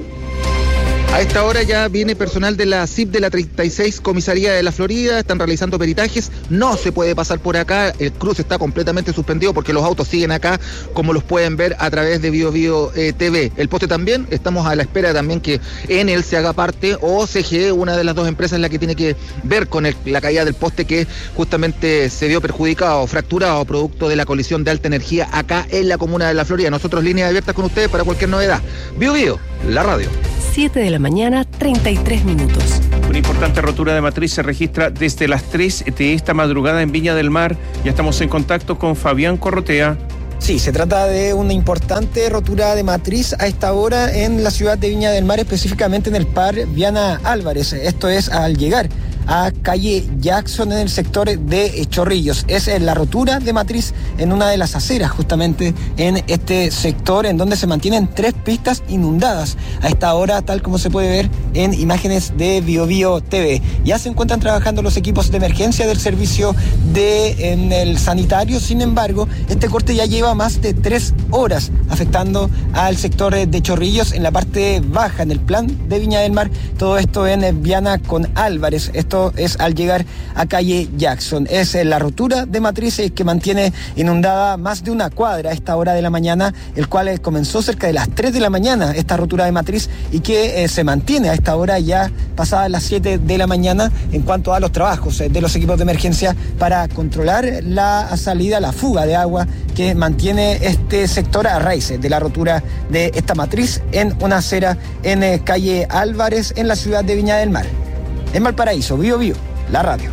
A esta hora ya viene personal de la C I P de la treinta y seis Comisaría de la Florida, están realizando peritajes, no se puede pasar por acá, el cruce está completamente suspendido porque los autos siguen acá, como los pueden ver a través de Bio Bio eh, T V. El poste también, estamos a la espera también que Enel se haga parte, o C G E, una de las dos empresas la que tiene que ver con el, la caída del poste que justamente se vio perjudicado, fracturado, producto de la colisión de alta energía acá en la comuna de la Florida. Nosotros líneas abiertas con ustedes para cualquier novedad. Bio Bio, la radio. siete de la mañana, treinta y tres minutos. Una importante rotura de matriz se registra desde las tres de esta madrugada en Viña del Mar. Ya estamos en contacto con Fabián Corrotea. Sí, se trata de una importante rotura de matriz a esta hora en la ciudad de Viña del Mar, específicamente en el par Viana Álvarez. Esto es al llegar a calle Jackson en el sector de Chorrillos. Es la rotura de matriz en una de las aceras, justamente en este sector, en donde se mantienen tres pistas inundadas a esta hora, tal como se puede ver en imágenes de Bio Bio T V. Ya se encuentran trabajando los equipos de emergencia del servicio de en el sanitario. Sin embargo, este corte ya lleva más de tres horas afectando al sector de Chorrillos en la parte baja, en el plan de Viña del Mar. Todo esto en Viana con Álvarez. Esto es al llegar a calle Jackson. Es la rotura de matriz que mantiene inundada más de una cuadra a esta hora de la mañana, el cual comenzó cerca de las tres de la mañana, esta rotura de matriz, y que eh, se mantiene a esta hora ya pasadas las siete de la mañana en cuanto a los trabajos eh, de los equipos de emergencia para controlar la salida, la fuga de agua que mantiene este sector a raíz de la rotura de esta matriz en una acera en eh, calle Álvarez en la ciudad de Viña del Mar. En Valparaíso, Bio Bio, la radio.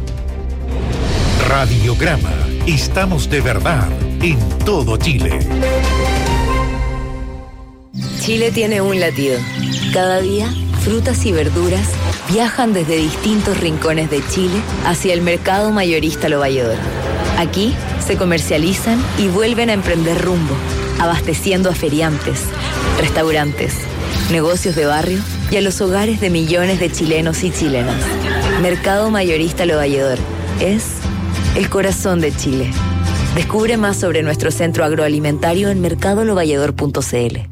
Radiograma. Estamos de verdad en todo Chile. Chile tiene un latido. Cada día, frutas y verduras viajan desde distintos rincones de Chile hacia el mercado mayorista Lo Valledor. Aquí se comercializan y vuelven a emprender rumbo, abasteciendo a feriantes, restaurantes, negocios de barrio y a los hogares de millones de chilenos y chilenas. Mercado Mayorista Lo Valledor es el corazón de Chile. Descubre más sobre nuestro centro agroalimentario en mercado lo valledor punto c l.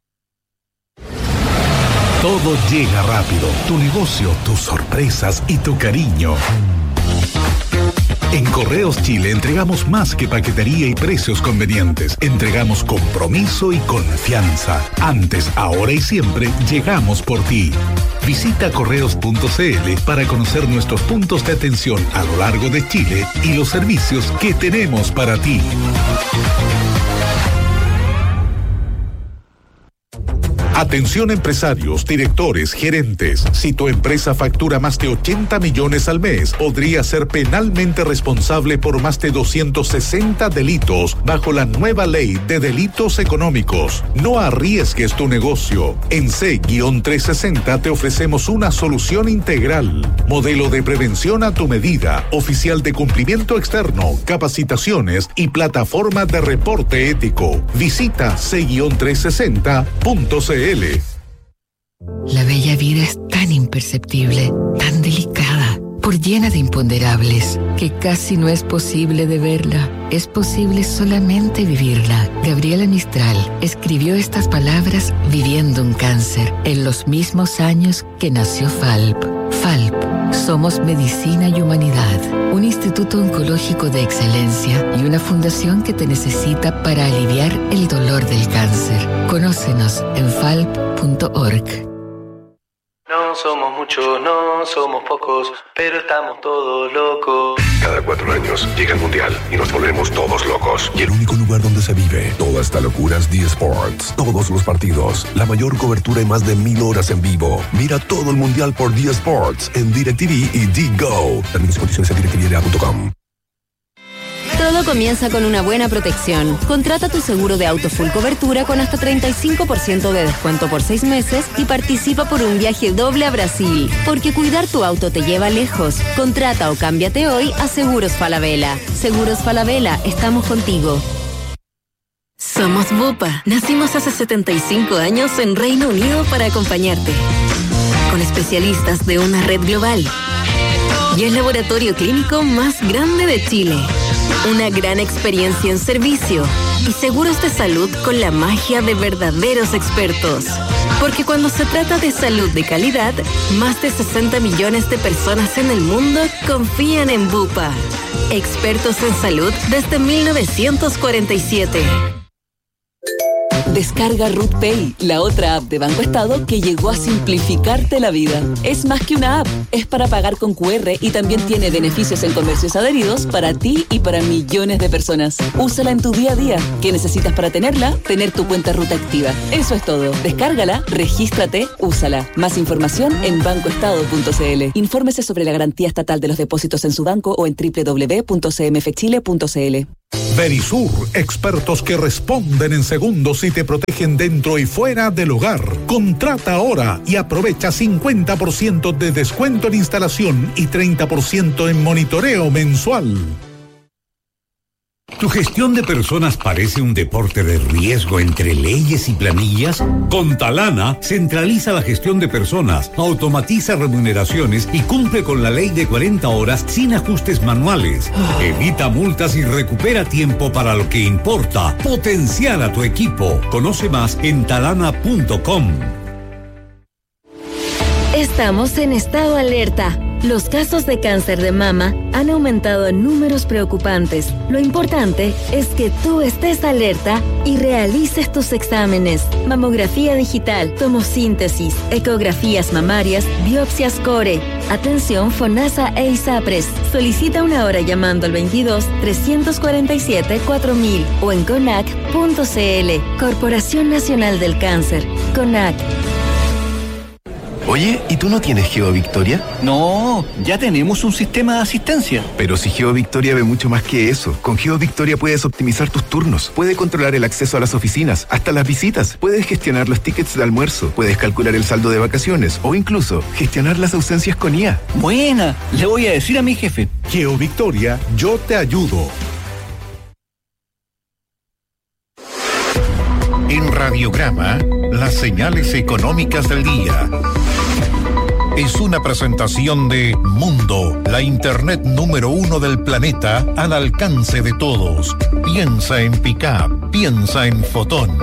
Todo llega rápido. Tu negocio, tus sorpresas y tu cariño. En Correos Chile entregamos más que paquetería y precios convenientes. Entregamos compromiso y confianza. Antes, ahora y siempre, llegamos por ti. Visita correos punto c l para conocer nuestros puntos de atención a lo largo de Chile y los servicios que tenemos para ti. Atención empresarios, directores, gerentes. Si tu empresa factura más de ochenta millones al mes, podría ser penalmente responsable por más de doscientos sesenta delitos bajo la nueva ley de delitos económicos. No arriesgues tu negocio. En C trescientos sesenta te ofrecemos una solución integral. Modelo de prevención a tu medida, oficial de cumplimiento externo, capacitaciones y plataforma de reporte ético. Visita C trescientos sesenta punto c l. La bella vida es tan imperceptible, tan delicada, por llena de imponderables, que casi no es posible de verla. Es posible solamente vivirla. Gabriela Mistral escribió estas palabras viviendo un cáncer en los mismos años que nació F A L P. F A L P, somos medicina y humanidad, un instituto oncológico de excelencia y una fundación que te necesita para aliviar el dolor del cáncer. Conócenos en f a l p punto org. No somos muchos, no somos pocos, pero estamos todos locos. Cada cuatro años llega el Mundial y nos volvemos todos locos. Y el único lugar donde se vive toda esta locura es D-Sports. Todos los partidos, la mayor cobertura y más de mil horas en vivo. Mira todo el Mundial por D-Sports en DirecTV y D-Go. Términos y condiciones en direct t v punto com. Todo comienza con una buena protección. Contrata tu seguro de auto full cobertura con hasta treinta y cinco por ciento de descuento por seis meses y participa por un viaje doble a Brasil. Porque cuidar tu auto te lleva lejos. Contrata o cámbiate hoy a Seguros Falabella. Seguros Falabella, estamos contigo. Somos Bupa. Nacimos hace setenta y cinco años en Reino Unido para acompañarte. Con especialistas de una red global. Y el laboratorio clínico más grande de Chile. Una gran experiencia en servicio y seguros de salud con la magia de verdaderos expertos. Porque cuando se trata de salud de calidad, más de sesenta millones de personas en el mundo confían en Bupa. Expertos en salud desde mil novecientos cuarenta y siete. Descarga RootPay, la otra app de Banco Estado que llegó a simplificarte la vida. Es más que una app, es para pagar con cu erre y también tiene beneficios en comercios adheridos para ti y para millones de personas. Úsala en tu día a día. ¿Qué necesitas para tenerla? Tener tu cuenta Ruta activa. Eso es todo. Descárgala, regístrate, úsala. Más información en banco estado punto c l. Infórmese sobre la garantía estatal de los depósitos en su banco o en doble u doble u doble u punto c m f chile punto c l. Verisur, expertos que responden en segundos y te protegen dentro y fuera del hogar. Contrata ahora y aprovecha cincuenta por ciento de descuento en instalación y treinta por ciento en monitoreo mensual. ¿Tu gestión de personas parece un deporte de riesgo entre leyes y planillas? Con Talana, centraliza la gestión de personas, automatiza remuneraciones y cumple con la ley de cuarenta horas sin ajustes manuales. Evita multas y recupera tiempo para lo que importa. Potenciar a tu equipo. Conoce más en talana punto com. Estamos en estado alerta. Los casos de cáncer de mama han aumentado en números preocupantes. Lo importante es que tú estés alerta y realices tus exámenes. Mamografía digital, tomosíntesis, ecografías mamarias, biopsias core. Atención FONASA e ISAPRES. Solicita una hora llamando al veintidós, trescientos cuarenta y siete, cuatro mil o en conac punto c l. Corporación Nacional del Cáncer. CONAC. Oye, ¿y tú no tienes GeoVictoria? No, ya tenemos un sistema de asistencia. Pero si GeoVictoria ve mucho más que eso. Con GeoVictoria puedes optimizar tus turnos, puedes controlar el acceso a las oficinas, hasta las visitas, puedes gestionar los tickets de almuerzo, puedes calcular el saldo de vacaciones o incluso gestionar las ausencias con I A. Buena, le voy a decir a mi jefe. GeoVictoria, yo te ayudo. En Radiograma, las señales económicas del día. Es una presentación de Mundo, la internet número uno del planeta al alcance de todos. Piensa en Pickup, piensa en Fotón.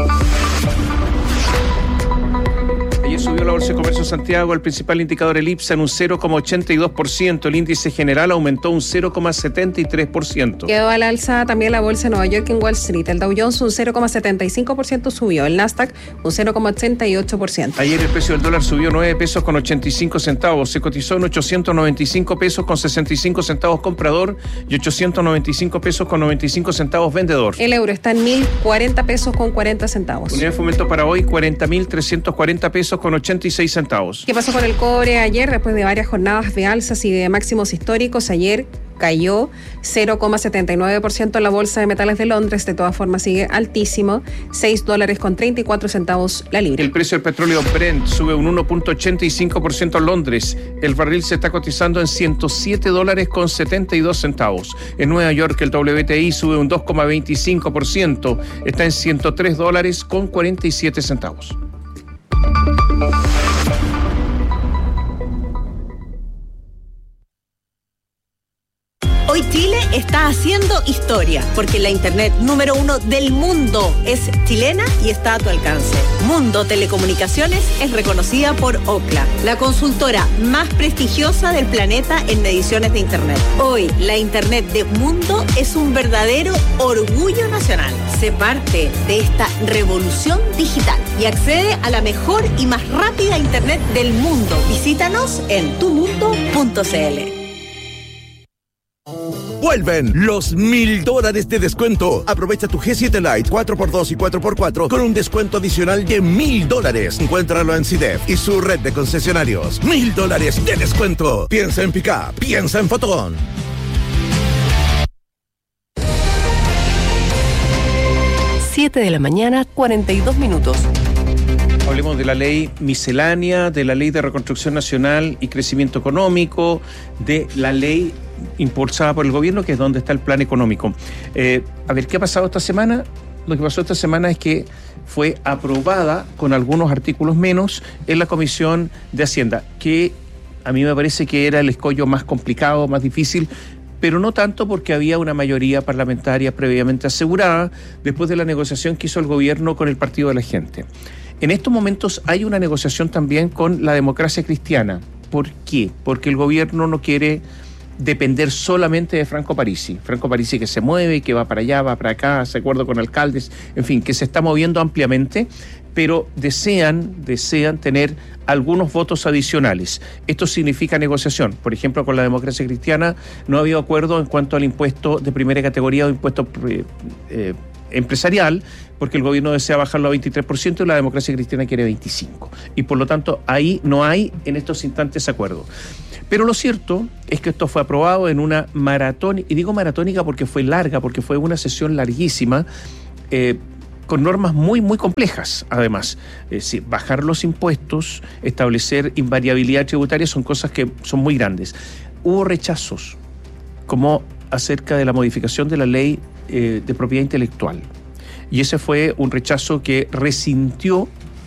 Ayer subió la Bolsa de Comercio de Santiago, el principal indicador, el IPSA, en un cero coma ochenta y dos por ciento. El índice general aumentó un cero coma setenta y tres por ciento. Quedó al alza también la Bolsa de Nueva York en Wall Street. El Dow Jones un cero coma setenta y cinco por ciento subió. El Nasdaq un cero coma ochenta y ocho por ciento. Ayer el precio del dólar subió nueve pesos con ochenta y cinco centavos. Se cotizó en ochocientos noventa y cinco pesos con sesenta y cinco centavos comprador y ochocientos noventa y cinco pesos con noventa y cinco centavos vendedor. El euro está en mil cuarenta pesos con cuarenta centavos. Unidad de fomento para hoy cuarenta mil trescientos cuarenta pesos con ochenta y seis centavos. ¿Qué pasó con el cobre ayer? Después de varias jornadas de alzas y de máximos históricos, ayer cayó cero coma setenta y nueve por ciento en la Bolsa de Metales de Londres. De todas formas sigue altísimo, seis dólares con treinta y cuatro centavos la libra. El precio del petróleo Brent sube un uno punto ochenta y cinco por ciento en Londres. El barril se está cotizando en ciento siete dólares con setenta y dos centavos. En Nueva York el W T I sube un dos coma veinticinco por ciento, está en ciento tres dólares con cuarenta y siete centavos. Hoy Chile está haciendo historia, porque la internet número uno del mundo es chilena y está a tu alcance. Mundo Telecomunicaciones es reconocida por Ookla, la consultora más prestigiosa del planeta en mediciones de internet. Hoy, la internet de Mundo es un verdadero orgullo nacional. Sé parte de esta revolución digital y accede a la mejor y más rápida internet del mundo. Visítanos en tu mundo punto c l. Vuelven los mil dólares de descuento. Aprovecha tu G siete Lite cuatro por dos y cuatro por cuatro con un descuento adicional de mil dólares. Encuéntralo en C I D E F y su red de concesionarios. Mil dólares de descuento. Piensa en Pickup, piensa en Fotón. siete de la mañana, cuarenta y dos minutos. Hablemos de la ley miscelánea, de la ley de reconstrucción nacional y crecimiento económico, de la ley impulsada por el gobierno, que es donde está el plan económico. Eh, a ver, ¿qué ha pasado esta semana? Lo que pasó esta semana es que fue aprobada con algunos artículos menos en la Comisión de Hacienda, que a mí me parece que era el escollo más complicado, más difícil, pero no tanto porque había una mayoría parlamentaria previamente asegurada después de la negociación que hizo el gobierno con el Partido de la Gente. En estos momentos hay una negociación también con la Democracia Cristiana. ¿Por qué? Porque el gobierno no quiere depender solamente de Franco Parisi. Franco Parisi que se mueve, que va para allá, va para acá, se acuerda con alcaldes, en fin, que se está moviendo ampliamente, pero desean, desean tener algunos votos adicionales. Esto significa negociación. Por ejemplo, con la Democracia Cristiana no ha habido acuerdo en cuanto al impuesto de primera categoría o impuesto eh, eh, empresarial, porque el gobierno desea bajarlo a veintitrés por ciento y la Democracia Cristiana quiere veinticinco por ciento. Y por lo tanto, ahí no hay en estos instantes acuerdo. Pero lo cierto es que esto fue aprobado en una maratón, y digo maratónica porque fue larga, porque fue una sesión larguísima, eh, con normas muy, muy complejas, además. Es decir, bajar los impuestos, establecer invariabilidad tributaria, son cosas que son muy grandes. Hubo rechazos, como acerca de la modificación de la ley eh, de propiedad intelectual. Y ese fue un rechazo que resintió